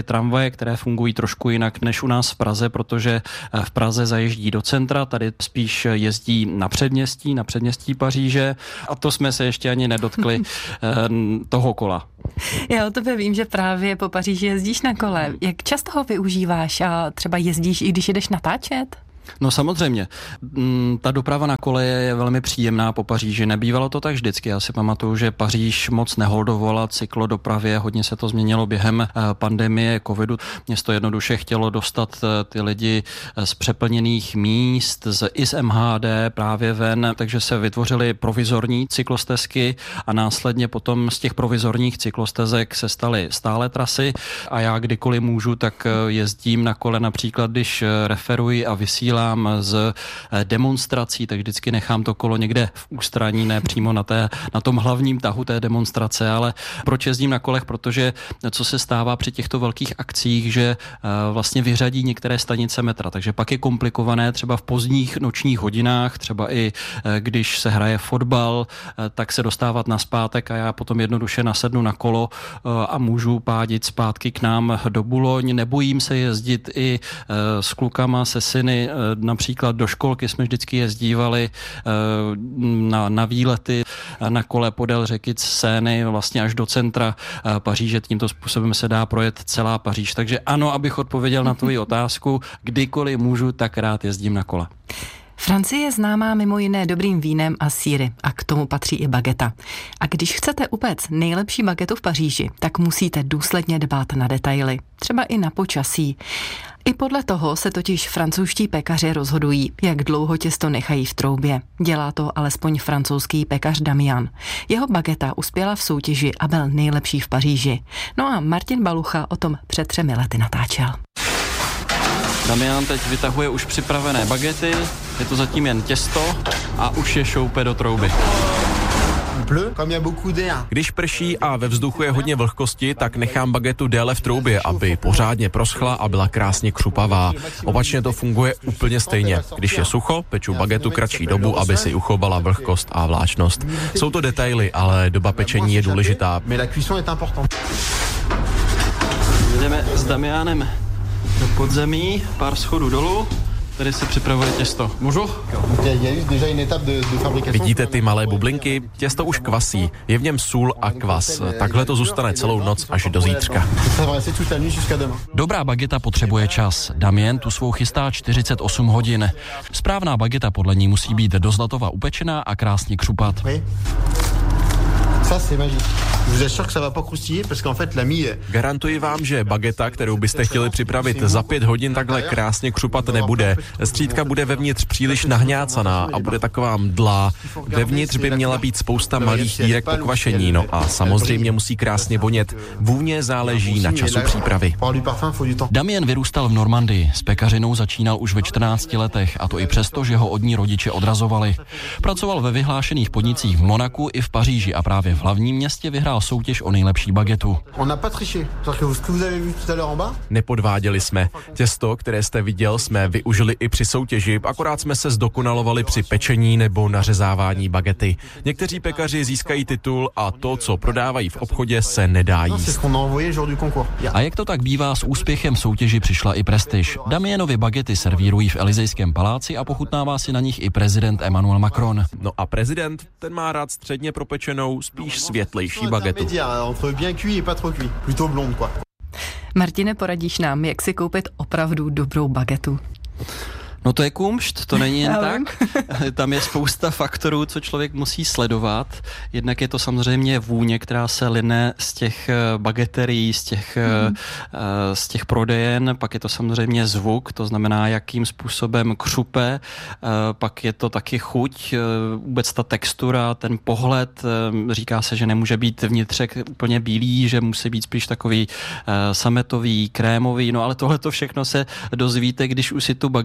tramvaje, které fungují trošku jinak než u nás v Praze, protože v Praze zajíždí do centra, tady spíš jezdí na předměstí, na předměstí Paříže a to jsme se ještě ani nedotkli toho kola. Já o tebe vím, že právě po Paříži jezdíš na kole. Jak často ho využíváš a třeba jezdíš, i když jedeš natáčet? No samozřejmě. Ta doprava na kole je velmi příjemná po Paříži. Nebývalo to tak vždycky. Já si pamatuju, že Paříž moc neholdovala cyklodopravě. Hodně se to změnilo během pandemie covidu. Město jednoduše chtělo dostat ty lidi z přeplněných míst, z, i z M H D právě ven, takže se vytvořily provizorní cyklostezky a následně potom z těch provizorních cyklostezek se staly stále trasy a já kdykoliv můžu, tak jezdím na kole například, když referuji a vysílám z demonstrací, tak vždycky nechám to kolo někde v ústraní, ne přímo na, té, na tom hlavním tahu té demonstrace, ale proč jezdím na kolech? Protože co se stává při těchto velkých akcích, že vlastně vyřadí některé stanice metra, takže pak je komplikované třeba v pozdních nočních hodinách, třeba i když se hraje fotbal, tak se dostávat nazpátek a já potom jednoduše nasednu na kolo a můžu pádit zpátky k nám do Boulogne. Nebojím se jezdit i s klukama, se syny. Například do školky jsme vždycky jezdívali na, na výlety na kole podél řeky Seiny vlastně až do centra Paříže. Tímto způsobem se dá projet celá Paříž. Takže ano, abych odpověděl na tvoji otázku, kdykoliv můžu, tak rád jezdím na kole. Francie je známá mimo jiné dobrým vínem a sýry a k tomu patří i bageta. A když chcete upéct nejlepší bagetu v Paříži, tak musíte důsledně dbát na detaily, třeba i na počasí. I podle toho se totiž francouzští pekaři rozhodují, jak dlouho těsto nechají v troubě. Dělá to alespoň francouzský pekař Damian. Jeho bageta uspěla v soutěži a byl nejlepší v Paříži. No a Martin Balucha o tom před třemi lety natáčel. Damian teď vytahuje už připravené bagety, je to zatím jen těsto a už je šoupe do trouby. Když prší a ve vzduchu je hodně vlhkosti, tak nechám bagetu déle v troubě, aby pořádně proschla a byla krásně křupavá. Opačně to funguje úplně stejně. Když je sucho, peču bagetu kratší dobu, aby si uchovala vlhkost a vláčnost. Jsou to detaily, ale doba pečení je důležitá. Jdeme s Damianem do podzemí, pár schodů dolů. Tady se připravuje těsto. Můžu? Vidíte ty malé bublinky? Těsto už kvasí. Je v něm sůl a kvas. Takhle to zůstane celou noc až do zítřka. Dobrá bageta potřebuje čas. Damien tu svou chystá čtyřicet osm hodin. Správná bageta podle ní musí být do zlatova upečená a krásně křupat. Garantuji vám, že bageta, kterou byste chtěli připravit za pět hodin, takhle krásně křupat nebude. Střídka bude vevnitř příliš nahňácaná a bude taková mdlá. Vevnitř by měla být spousta malých dírek po kvašení, no a samozřejmě musí krásně vonět. Vůně záleží na času přípravy. Damien vyrůstal v Normandii. S pekařinou začínal už ve čtrnácti letech, a to i přesto, že ho od ní rodiče odrazovali. Pracoval ve vyhlášených podnicích v Monaku i v Paříži a právě v hlavním městě vyhrál soutěž o nejlepší bagetu. Nepodváděli jsme. Těsto, které jste viděl, jsme využili i při soutěži, akorát jsme se zdokonalovali při pečení nebo nařezávání bagety. Někteří pekaři získají titul a to, co prodávají v obchodě, se nedá jíst. A jak to tak bývá, s úspěchem soutěži přišla i prestiž. Damienovi bagety servírují v Elysejském paláci a pochutnává si na nich i prezident Emmanuel Macron. No a prezident, ten má rád středně propečenou, spíš světlejší bagetu. Martine, poradíš nám, jak si koupit opravdu dobrou bagetu? No to je kumšt, to není jen tak. Tam je spousta faktorů, co člověk musí sledovat. Jednak je to samozřejmě vůně, která se line z těch bageterií, z těch, mm. z těch prodejen. Pak je to samozřejmě zvuk, to znamená, jakým způsobem křupe. Pak je to taky chuť, vůbec ta textura, ten pohled. Říká se, že nemůže být vnitřek úplně bílý, že musí být spíš takový sametový, krémový. No ale tohle to všechno se dozvíte, když už si tu bagetu koupíte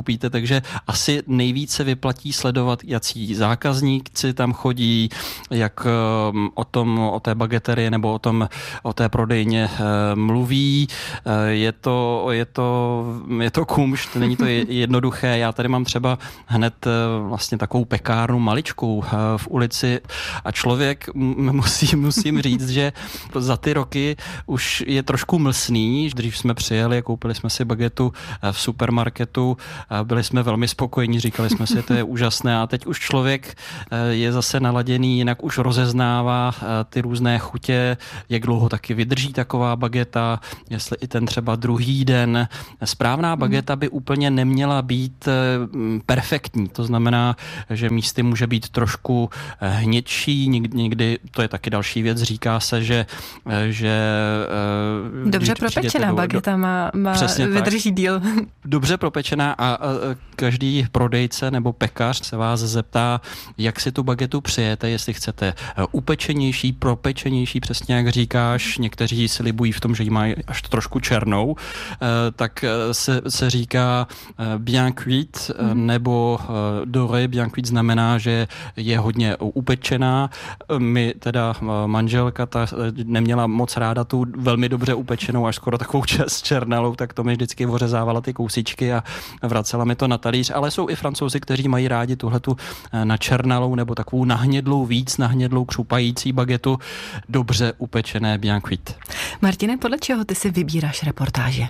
nastoupíte, takže asi nejvíce vyplatí sledovat, jací zákazníci tam chodí, jak o tom, o té bageterii nebo o tom, o té prodejně mluví. Je to, je to, je to kumšt, není to jednoduché. Já tady mám třeba hned vlastně takovou pekárnu maličkou v ulici a člověk, musí, musím říct, že za ty roky už je trošku mlsný. Dřív jsme přijeli a koupili jsme si bagetu v supermarketu, byli jsme velmi spokojení, říkali jsme si, to je úžasné a teď už člověk je zase naladěný, jinak už rozeznává ty různé chutě, jak dlouho taky vydrží taková bageta, jestli i ten třeba druhý den. Správná bageta by úplně neměla být perfektní, to znamená, že místy může být trošku hnědší, někdy, to je taky další věc, říká se, že, že dobře propečená bageta má, má vydrží díl. Dobře propečená a, a každý prodejce nebo pekař se vás zeptá, jak si tu bagetu přijete, jestli chcete upečenější, propečenější, přesně jak říkáš, někteří si libují v tom, že ji mají až trošku černou, tak se, se říká bien cuit, mm. nebo doré bien cuit znamená, že je hodně upečená. My teda manželka ta neměla moc ráda tu velmi dobře upečenou, až skoro takovou čes černalou, tak to mi vždycky ořezávala ty kousíčky a vracela mi to na talíř, ale jsou i Francouzi, kteří mají rádi tuhletu načernalou nebo takovou nahnědlou, víc nahnědlou, křupající bagetu, dobře upečené bien cuit. Martine, podle čeho ty si vybíráš reportáže?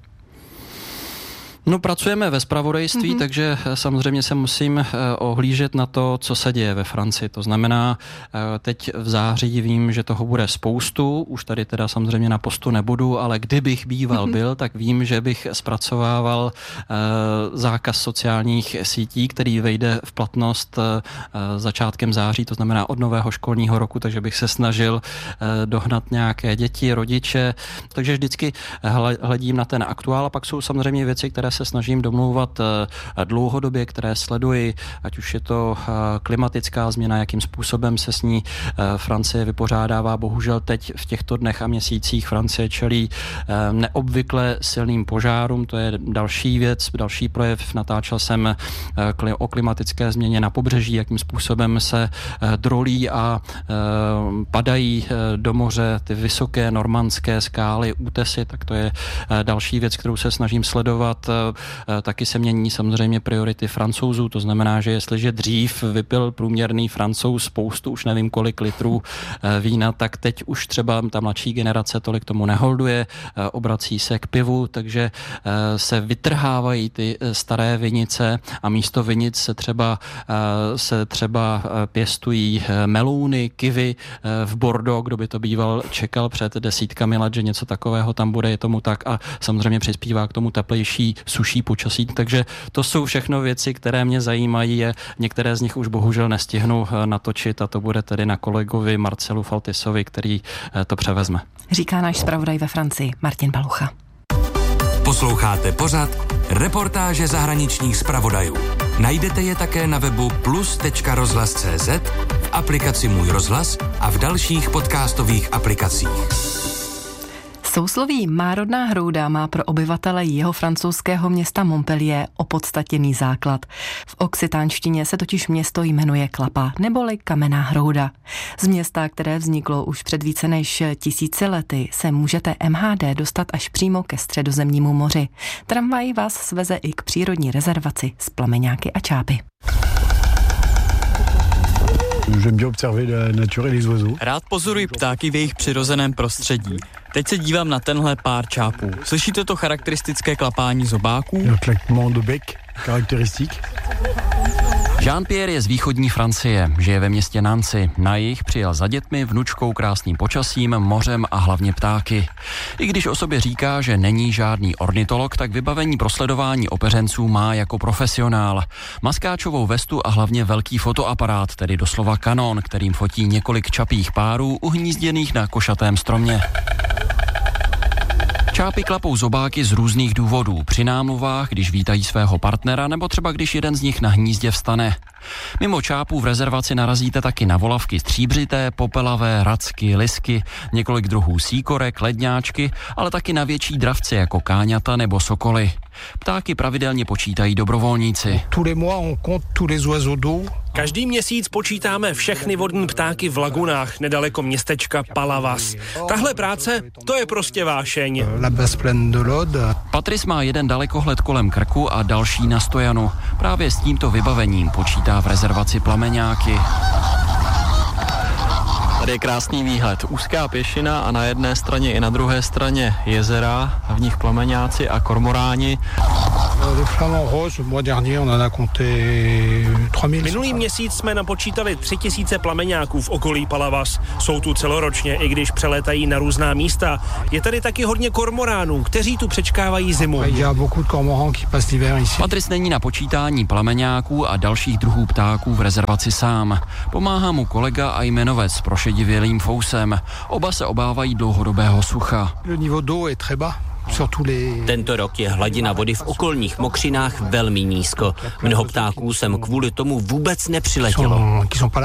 No, pracujeme ve zpravodajství, mm-hmm. takže samozřejmě se musím ohlížet na to, co se děje ve Francii. To znamená, teď v září vím, že toho bude spoustu, už tady teda samozřejmě na postu nebudu, ale kdybych býval mm-hmm. byl, tak vím, že bych zpracovával zákaz sociálních sítí, který vejde v platnost začátkem září, to znamená od nového školního roku, takže bych se snažil dohnat nějaké děti, rodiče, takže vždycky hledím na ten aktuál a pak jsou samozřejmě věci, které se snažím domlouvat dlouhodobě, které sleduji, ať už je to klimatická změna, jakým způsobem se s ní Francie vypořádává. Bohužel teď v těchto dnech a měsících Francie čelí neobvykle silným požárům, to je další věc, další projev. Natáčel jsem o klimatické změně na pobřeží, jakým způsobem se drolí a padají do moře ty vysoké normandské skály, útesy, tak to je další věc, kterou se snažím sledovat. Taky se mění samozřejmě priority Francouzů, to znamená, že jestliže dřív vypil průměrný Francouz spoustu, už nevím kolik litrů vína, tak teď už třeba ta mladší generace tolik tomu neholduje, obrací se k pivu, takže se vytrhávají ty staré vinice a místo vinic se třeba, se třeba pěstují melouny, kivy v Bordeaux, kdo by to býval čekal před desítkami let, že něco takového tam bude, je tomu tak a samozřejmě přispívá k tomu teplejší, suší počasí, takže to jsou všechno věci, které mě zajímají a některé z nich už bohužel nestihnu natočit a to bude tedy na kolegovi Marcelu Faltisovi, který to převezme. Říká náš zpravodaj ve Francii Martin Balucha. Posloucháte pořad Reportáže zahraničních zpravodajů. Najdete je také na webu plus tečka rozhlas tečka cé zet, v aplikaci Můj rozhlas a v dalších podcastových aplikacích. Sousloví Márodná hrouda má pro obyvatele jeho francouzského města Montpellier opodstatněný základ. V occitánštině se totiž město jmenuje Klapa, neboli Kamenná hrouda. Z města, které vzniklo už před více než tisíci lety, se můžete M H D dostat až přímo ke Středozemnímu moři. Tramvaj vás sveze i k přírodní rezervaci s plameňáky a čápy. Rád pozoruji ptáky v jejich přirozeném prostředí. Teď se dívám na tenhle pár čápů. Slyšíte to charakteristické klapání zobáků? Jean-Pierre je z východní Francie, žije ve městě Nancy. Na jih přijel za dětmi, vnučkou, krásným počasím, mořem a hlavně ptáky. I když o sobě říká, že není žádný ornitolog, tak vybavení pro sledování opeřenců má jako profesionál. Maskáčovou vestu a hlavně velký fotoaparát, tedy doslova kanon, kterým fotí několik čapích párů uhnízděných na košatém stromě. Čápy klapou zobáky z různých důvodů. Při námluvách, když vítají svého partnera, nebo třeba když jeden z nich na hnízdě vstane. Mimo čápů v rezervaci narazíte taky na volavky stříbřité, popelavé, racky, lisky, několik druhů síkorek, ledňáčky, ale taky na větší dravce jako káňata nebo sokoly. Ptáky pravidelně počítají dobrovolníci. Každý měsíc počítáme všechny vodní ptáky v lagunách nedaleko městečka Palavas. Tahle práce, to je prostě vášeň. Patrice má jeden dalekohled kolem krku a další na stojanu. Právě s tímto vybavením počítá v rezervaci plameňáky. Tady je krásný výhled. Úzká pěšina a na jedné straně i na druhé straně jezera, v nich plameňáci a kormoráni. Minulý měsíc jsme napočítali tři tisíce plameňáků v okolí Palavas. Jsou tu celoročně, i když přelétají na různá místa. Je tady taky hodně kormoránů, kteří tu přečkávají zimu. Patrice není na počítání plameňáků a dalších druhů ptáků v rezervaci sám. Pomáhá mu kolega a jmenovec prošedivělým fousem. Oba se obávají dlouhodobého sucha. Tento rok je hladina vody v okolních mokřinách velmi nízko. Mnoho ptáků sem kvůli tomu vůbec nepřiletělo.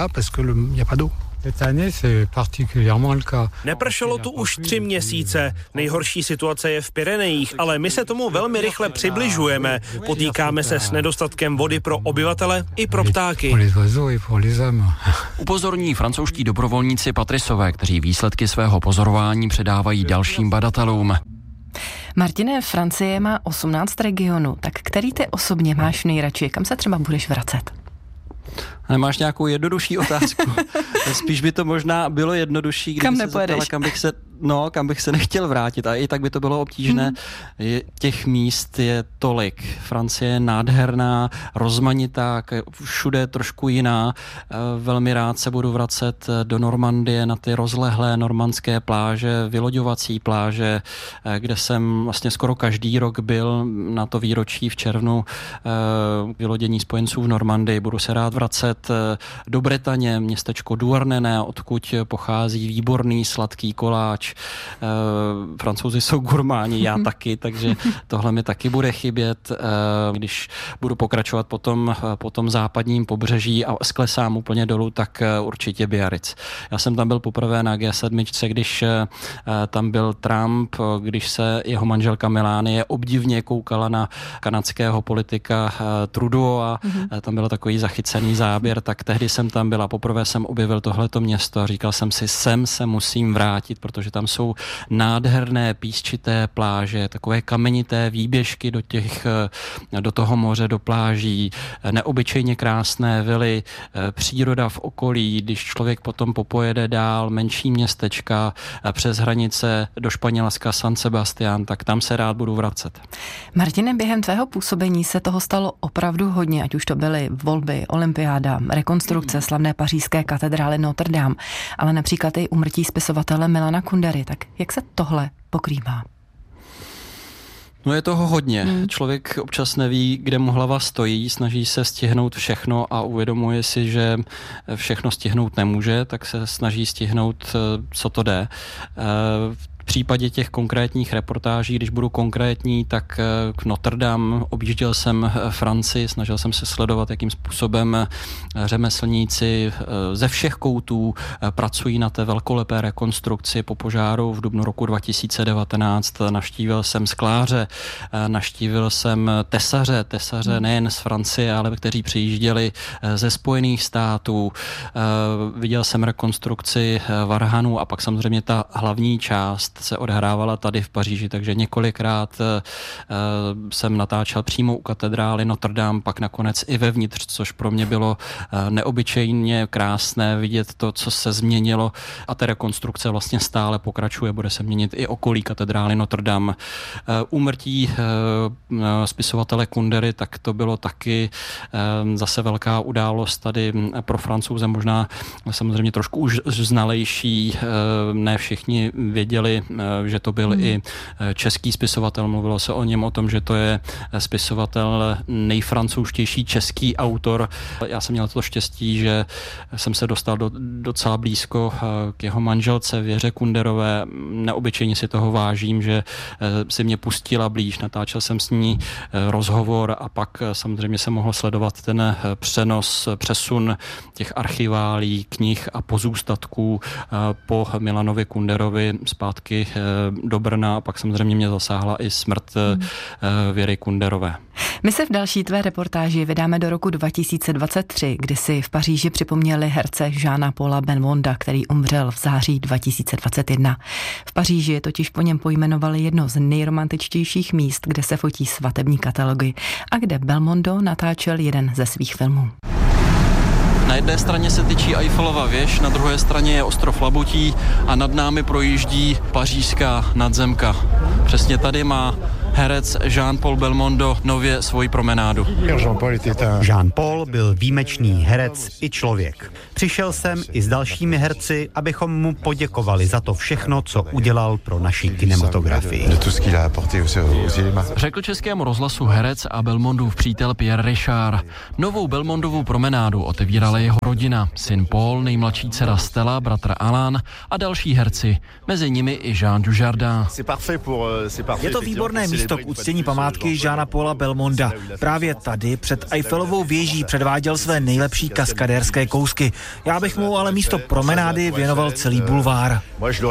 Nepršelo tu už tři měsíce. Nejhorší situace je v Pyrenejích, ale my se tomu velmi rychle přibližujeme. Potýkáme se s nedostatkem vody pro obyvatele i pro ptáky. Upozorní francouzští dobrovolníci Patricové, kteří výsledky svého pozorování předávají dalším badatelům. Martine, Francie má osmnáct regionů, tak který ty osobně máš nejradši? Kam se třeba budeš vracet? Nemáš nějakou jednodušší otázku? Spíš by to možná bylo jednodušší, kdyby kam se zeptala, kam bych se, no, kam bych se nechtěl vrátit. A i tak by to bylo obtížné. Hmm. Je, těch míst je tolik. Francie je nádherná, rozmanitá, všude trošku jiná. Velmi rád se budu vracet do Normandie na ty rozlehlé normandské pláže, vyloďovací pláže, kde jsem vlastně skoro každý rok byl na to výročí v červnu vylodění spojenců v Normandii. Budu se rád vracet do Bretaně, městečko Douarnenez, odkud pochází výborný sladký koláč. Francouzi jsou gurmáni, já taky, takže tohle mi taky bude chybět. Když budu pokračovat po tom, po tom západním pobřeží a sklesám úplně dolů, tak určitě Biarritz. Já jsem tam byl poprvé na G sedm, když tam byl Trump, když se jeho manželka Melanie obdivně koukala na kanadského politika Trudeau a mm-hmm. tam byl takový zachycený záběr, tak tehdy jsem tam byla. Poprvé jsem objevil tohleto město a říkal jsem si, sem se musím vrátit, protože tam jsou nádherné písčité pláže, takové kamenité výběžky do těch, do toho moře, do pláží, neobyčejně krásné vily, příroda v okolí, když člověk potom popojede dál, menší městečka přes hranice do Španělska, San Sebastián, tak tam se rád budu vracet. Martine, během tvého působení se toho stalo opravdu hodně, ať už to byly volby, olympiáda, rekonstrukce slavné pařížské katedrály Notre Dame, ale například i úmrtí spisovatele Milana Kundery. Tak jak se tohle pokrývá? No je toho hodně. Hmm. Člověk občas neví, kde mu hlava stojí, snaží se stihnout všechno a uvědomuje si, že všechno stihnout nemůže, tak se snaží stihnout, co to jde. V případě těch konkrétních reportáží, když budu konkrétní, tak k Notre Dame objížděl jsem Francii, snažil jsem se sledovat, jakým způsobem řemeslníci ze všech koutů pracují na té velkolepé rekonstrukci po požáru v dubnu roku dva tisíce devatenáct. Navštívil jsem skláře, navštívil jsem tesaře, tesaře nejen z Francie, ale kteří přijížděli ze Spojených států. Viděl jsem rekonstrukci varhanů a pak samozřejmě ta hlavní část se odehrávala tady v Paříži, takže několikrát uh, jsem natáčel přímo u katedrály Notre Dame, pak nakonec i vevnitř, což pro mě bylo uh, neobyčejně krásné vidět to, co se změnilo a ta rekonstrukce vlastně stále pokračuje, bude se měnit i okolí katedrály Notre Dame. Uh, úmrtí uh, spisovatele Kundery, tak to bylo taky uh, zase velká událost tady pro Francouze, možná samozřejmě trošku už znalejší, uh, ne všichni věděli si, že to byl hmm. i český spisovatel. Mluvilo se o něm, o tom, že to je spisovatel nejfrancouzštější český autor. Já jsem měl to štěstí, že jsem se dostal do, docela blízko k jeho manželce Věře Kunderové. Neobyčejně si toho vážím, že si mě pustila blíž. Natáčel jsem s ní rozhovor a pak samozřejmě se mohl sledovat ten přenos, přesun těch archiválí, knih a pozůstatků po Milanovi Kunderovi zpátky do Brna a pak samozřejmě mě zasáhla i smrt hmm. Věry Kunderové. My se v další tvé reportáži vydáme do roku dva tisíce dvacet tři, kdy si v Paříži připomněli herce Jeana Paula Belmonda, který umřel v září dva tisíce dvacet jedna. V Paříži totiž po něm pojmenovali jedno z nejromantičtějších míst, kde se fotí svatební katalogy a kde Belmondo natáčel jeden ze svých filmů. Na jedné straně se tyčí Eiffelova věž, na druhé straně je ostrov Labutí a nad námi projíždí pařížská nadzemka. Přesně tady má herec Jean-Paul Belmondo nově svoji promenádu. Jean-Paul byl výjimečný herec i člověk. Přišel jsem i s dalšími herci, abychom mu poděkovali za to všechno, co udělal pro naši kinematografii. Řekl Českému rozhlasu herec a Belmondův přítel Pierre Richard. Novou Belmondovu promenádu otevírala jeho rodina, syn Paul, nejmladší dcera Stella, bratr Alain a další herci, mezi nimi i Jean Dujardin. Je to výborné místo k uctění památky Jeana Paula Belmonda. Právě tady před Eiffelovou věží předváděl své nejlepší kaskadérské kousky. Já bych mu ale místo promenády věnoval celý bulvár.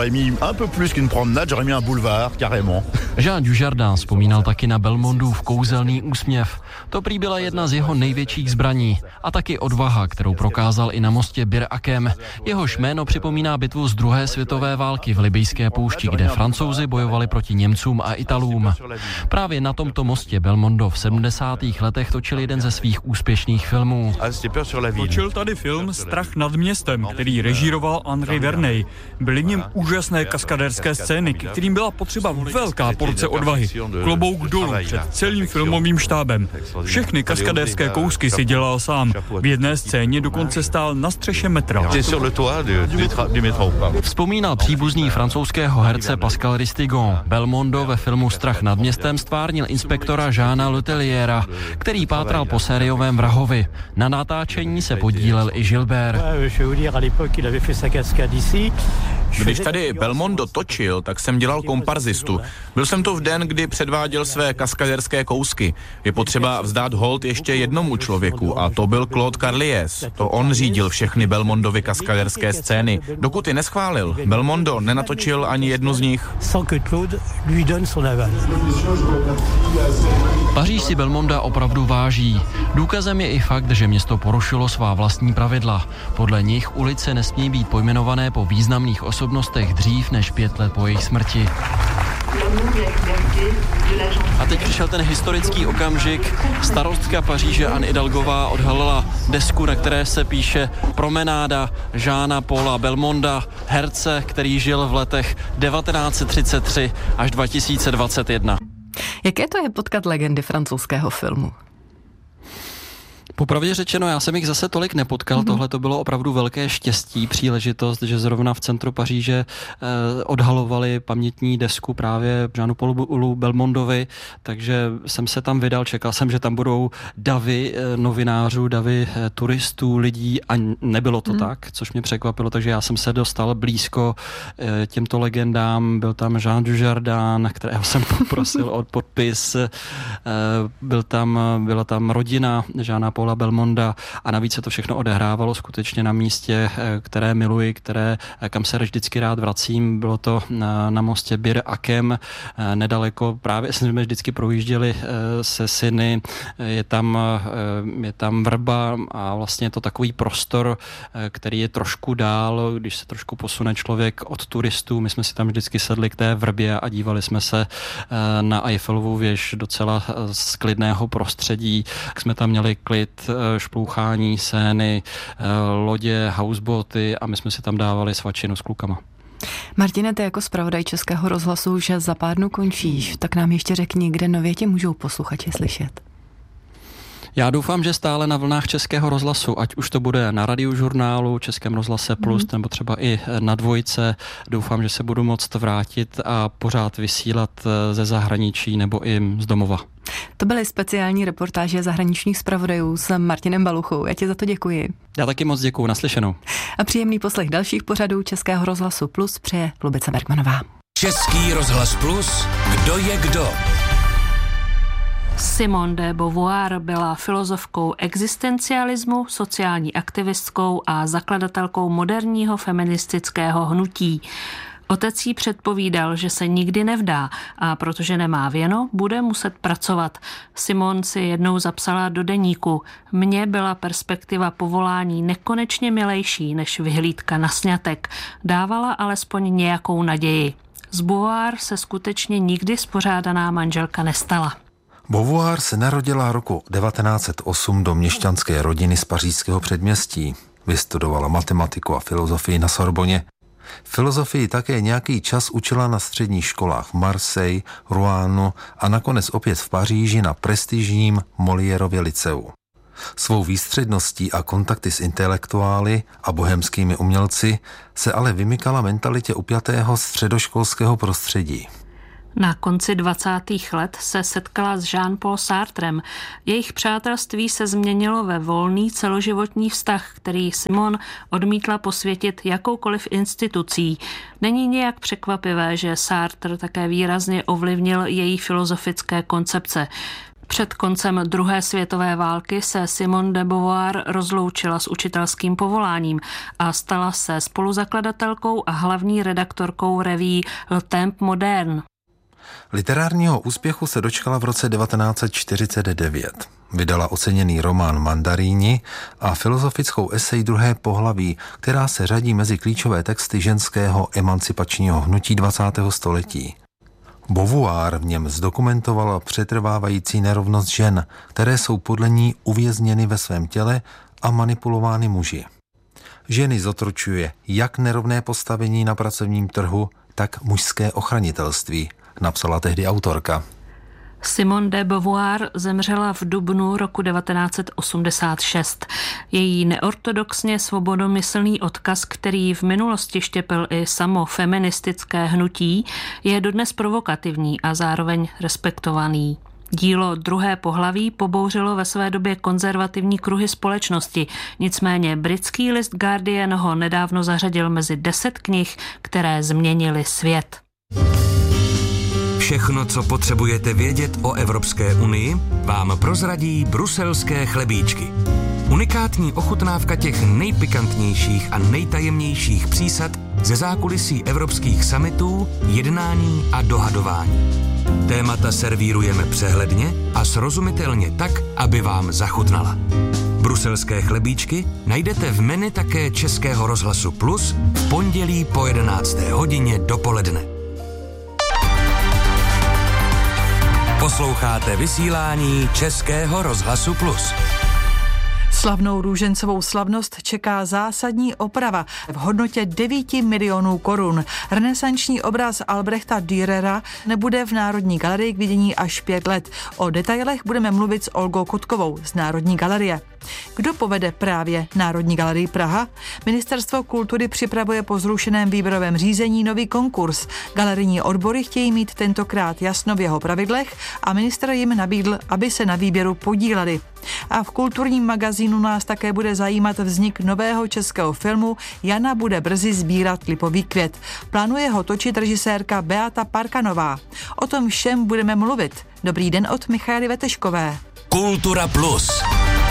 Jean Dujardin vzpomínal taky na Belmondův kouzelný úsměv. To prý byla jedna z jeho největších zbraní a taky odvaha, kterou prokázal i na mostě Bir Hakeim. Jehož jméno připomíná bitvu z druhé světové války v libyjské poušti, kde Francouzi bojovali proti Němcům a Italům. Právě na tomto mostě Belmondo v sedmdesátých letech točil jeden ze svých úspěšných filmů. Točil tady film Strach nad městem, který režíroval Henri Verneuil. Byly v něm úžasné kaskadérské scény, kterým byla potřeba velká porce odvahy. Klobouk dolů před celým filmovým štábem. Všechny kaskadérské kousky si dělal sám. V jedné scéně dokonce stál na střeše metra. Vzpomínal příbuzný francouzského herce Pascal Ristigon. Belmondo ve filmu Strach nad městem stvárnil inspektora Jeana Letelliera, který pátral po sériovém vrahovi. Na natáčení se podílel i Gilbert. Když tady Belmondo točil, tak jsem dělal komparzistu. Byl jsem to v den, kdy předváděl své kaskadérské kousky. Je potřeba vzdát hold ještě jednomu člověku a to byl Claude Carliez. To on řídil všechny Belmondovy kaskadérské scény. Dokud je neschválil, Belmondo nenatočil ani jednu z nich. Paříž si Belmonda opravdu váží. Důkazem je i fakt, že město porušilo svá vlastní pravidla. Podle nich ulice nesmí být pojmenované po významných osobnostech dřív než pět let po jejich smrti. A teď přišel ten historický okamžik. Starostka Paříže Anne Hidalgová odhalila desku, na které se píše Promenáda Jeana Paula Belmonda, herce, který žil v letech devatenáct set třicet tři až dva tisíce dvacet jedna. Jaké to je potkat legendy francouzského filmu? Popravdě řečeno, já jsem jich zase tolik nepotkal, mm-hmm. Tohle to bylo opravdu velké štěstí, příležitost, že zrovna v centru Paříže eh, odhalovali pamětní desku právě Jeanu Paulu Belmondovi, takže jsem se tam vydal, čekal jsem, že tam budou davy eh, novinářů, davy eh, turistů, lidí a nebylo to mm. tak, což mě překvapilo, takže já jsem se dostal blízko eh, těmto legendám, byl tam Jean Dujardin, kterého jsem poprosil o podpis, eh, byl tam, byla tam rodina Jeana Paula Belmonda a navíc se to všechno odehrávalo skutečně na místě, které miluji, které, kam se vždycky rád vracím. Bylo to na, na mostě Bir Hakeim, nedaleko, právě jsme vždycky projížděli se syny, je tam, je tam vrba a vlastně je to takový prostor, který je trošku dál, když se trošku posune člověk od turistů. My jsme si tam vždycky sedli k té vrbě a dívali jsme se na Eiffelovu věž docela z klidného prostředí. Jsme tam měli klid, šplouchání, scény, lodě, houseboaty a my jsme si tam dávali svačinu s klukama. Martine, ty jako zpravodaj Českého rozhlasu, že za pár dnů končíš, tak nám ještě řekni, kde nově tě můžou posluchači slyšet. Já doufám, že stále na vlnách Českého rozhlasu, ať už to bude na Radiožurnálu, Českém rozhlase Plus, mm. nebo třeba i na Dvojce. Doufám, že se budu moct vrátit a pořád vysílat ze zahraničí nebo i z domova. To byly speciální reportáže zahraničních zpravodajů s Martinem Baluchou. Já ti za to děkuji. Já taky moc děkuji, naslyšenou. A příjemný poslech dalších pořadů Českého rozhlasu Plus přeje Lubice Bergmanová. Český rozhlas Plus, kdo je kdo? Simone de Beauvoir byla filozofkou existencialismu, sociální aktivistkou a zakladatelkou moderního feministického hnutí. Otec jí předpovídal, že se nikdy nevdá a protože nemá věno, bude muset pracovat. Simone si jednou zapsala do deníku: mně byla perspektiva povolání nekonečně milejší než vyhlídka na sňatek. Dávala alespoň nějakou naději. Z Beauvoir se skutečně nikdy spořádaná manželka nestala. Beauvoir se narodila roku devatenáct set osm do měšťanské rodiny z pařížského předměstí. Vystudovala matematiku a filozofii na Sorboně. Filozofii také nějaký čas učila na středních školách v Marseille, Rouen a nakonec opět v Paříži na prestižním Moliérově liceu. Svou výstředností a kontakty s intelektuály a bohemskými umělci se ale vymykala mentalitě upjatého středoškolského prostředí. Na konci dvacátých let se setkala s Jean-Paul Sartrem. Jejich přátelství se změnilo ve volný celoživotní vztah, který Simone odmítla posvětit jakoukoliv institucí. Není nějak překvapivé, že Sartre také výrazně ovlivnil její filozofické koncepce. Před koncem druhé světové války se Simone de Beauvoir rozloučila s učitelským povoláním a stala se spoluzakladatelkou a hlavní redaktorkou reví Le Temps Moderne. Literárního úspěchu se dočkala v roce devatenáct set čtyřicet devět. Vydala oceněný román Mandaríni a filozofickou esej Druhé pohlaví, která se řadí mezi klíčové texty ženského emancipačního hnutí dvacátého století. Beauvoir v něm zdokumentovala přetrvávající nerovnost žen, které jsou podle ní uvězněny ve svém těle a manipulovány muži. Ženy zotročuje jak nerovné postavení na pracovním trhu, tak mužské ochranitelství, napsala tehdy autorka. Simone de Beauvoir zemřela v dubnu roku devatenáct set osmdesát šest. Její neortodoxně svobodomyslný odkaz, který v minulosti štěpil i samo feministické hnutí, je dodnes provokativní a zároveň respektovaný. Dílo Druhé pohlaví pobouřilo ve své době konzervativní kruhy společnosti, nicméně britský list Guardian ho nedávno zařadil mezi deset knih, které změnily svět. Všechno, co potřebujete vědět o Evropské unii, vám prozradí bruselské chlebíčky. Unikátní ochutnávka těch nejpikantnějších a nejtajemnějších přísad ze zákulisí evropských summitů, jednání a dohadování. Témata servírujeme přehledně a srozumitelně tak, aby vám zachutnala. Bruselské chlebíčky najdete v menu také Českého rozhlasu Plus v pondělí po jedenácté hodině dopoledne. Posloucháte vysílání Českého rozhlasu Plus. Slavnou růžencovou slavnost čeká zásadní oprava v hodnotě devět milionů korun. Renesanční obraz Albrechta Dürera nebude v Národní galerii k vidění až pět let. O detailech budeme mluvit s Olgou Kotkovou z Národní galerie. Kdo povede právě Národní galerii Praha? Ministerstvo kultury připravuje po zrušeném výběrovém řízení nový konkurs. Galerijní odbory chtějí mít tentokrát jasno v jeho pravidlech a ministr jim nabídl, aby se na výběru podíleli. A v kulturním magazínu nás také bude zajímat vznik nového českého filmu Jana bude brzy sbírat lipový květ. Plánuje ho točit režisérka Beata Parkanová. O tom všem budeme mluvit. Dobrý den od Michaely Veteškové. Kultura Plus.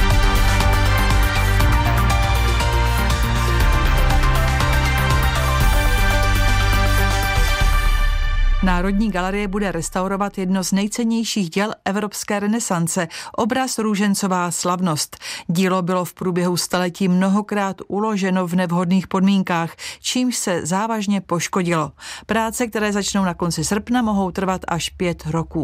Národní galerie bude restaurovat jedno z nejcennějších děl evropské renesance, obraz Růžencová slavnost. Dílo bylo v průběhu staletí mnohokrát uloženo v nevhodných podmínkách, čímž se závažně poškodilo. Práce, které začnou na konci srpna, mohou trvat až pět roků.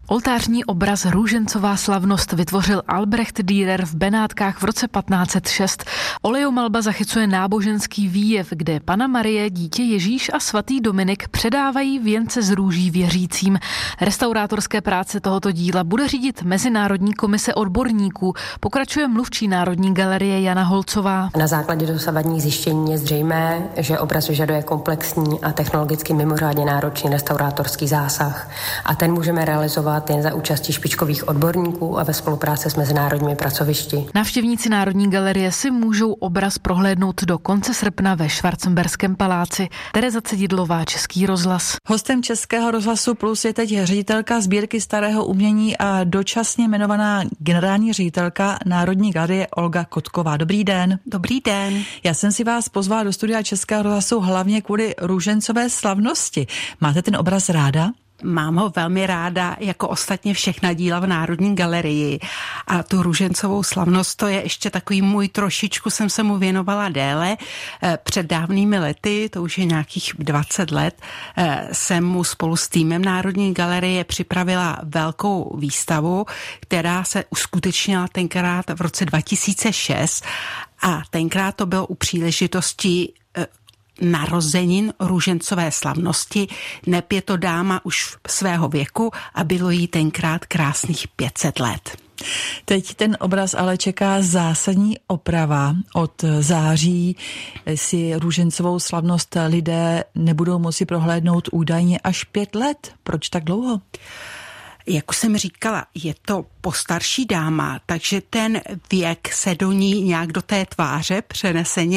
Oltářní obraz Růžencová slavnost vytvořil Albrecht Dürer v Benátkách v roce patnáct set šest. Olejomalba zachycuje náboženský výjev, kde Panna Marie, dítě Ježíš a svatý Dominik předávají věnce z růží věřícím. Restaurátorské práce tohoto díla bude řídit Mezinárodní komise odborníků, pokračuje mluvčí Národní galerie Jana Holcová. Na základě dosavadních zjištění je zřejmé, že obraz vyžaduje komplexní a technologicky mimořádně náročný restaurátorský zásah a ten můžeme realizovat jen za účastí špičkových odborníků a ve spolupráci s mezinárodními pracovišti. Návštěvníci Národní galerie si můžou obraz prohlédnout do konce srpna ve Schwarzenberském paláci. Tereza Cedidlová, Český rozhlas. Hostem Českého rozhlasu Plus je teď ředitelka sbírky starého umění a dočasně jmenovaná generální ředitelka Národní galerie Olga Kotková. Dobrý den. Dobrý den. Já jsem si vás pozvala do studia Českého rozhlasu hlavně kvůli Růžencové slavnosti. Máte ten obraz ráda? Mám ho velmi ráda, jako ostatně všechna díla v Národní galerii. A tu Růžencovou slavnost, to je ještě takový můj, trošičku jsem se mu věnovala déle. Před dávnými lety, to už je nějakých dvacet let, jsem mu spolu s týmem Národní galerie připravila velkou výstavu, která se uskutečnila tenkrát v roce dva tisíce šest a tenkrát to bylo u příležitosti narozenin Růžencové slavnosti. Neb je to dáma už svého věku a bylo jí tenkrát krásných pět set let. Teď ten obraz ale čeká zásadní oprava. Od září si Růžencovou slavnost lidé nebudou moci prohlédnout údajně až pět let. Proč tak dlouho? Jak už jsem říkala, je to postarší dáma, takže ten věk se do ní nějak do té tváře přeneseně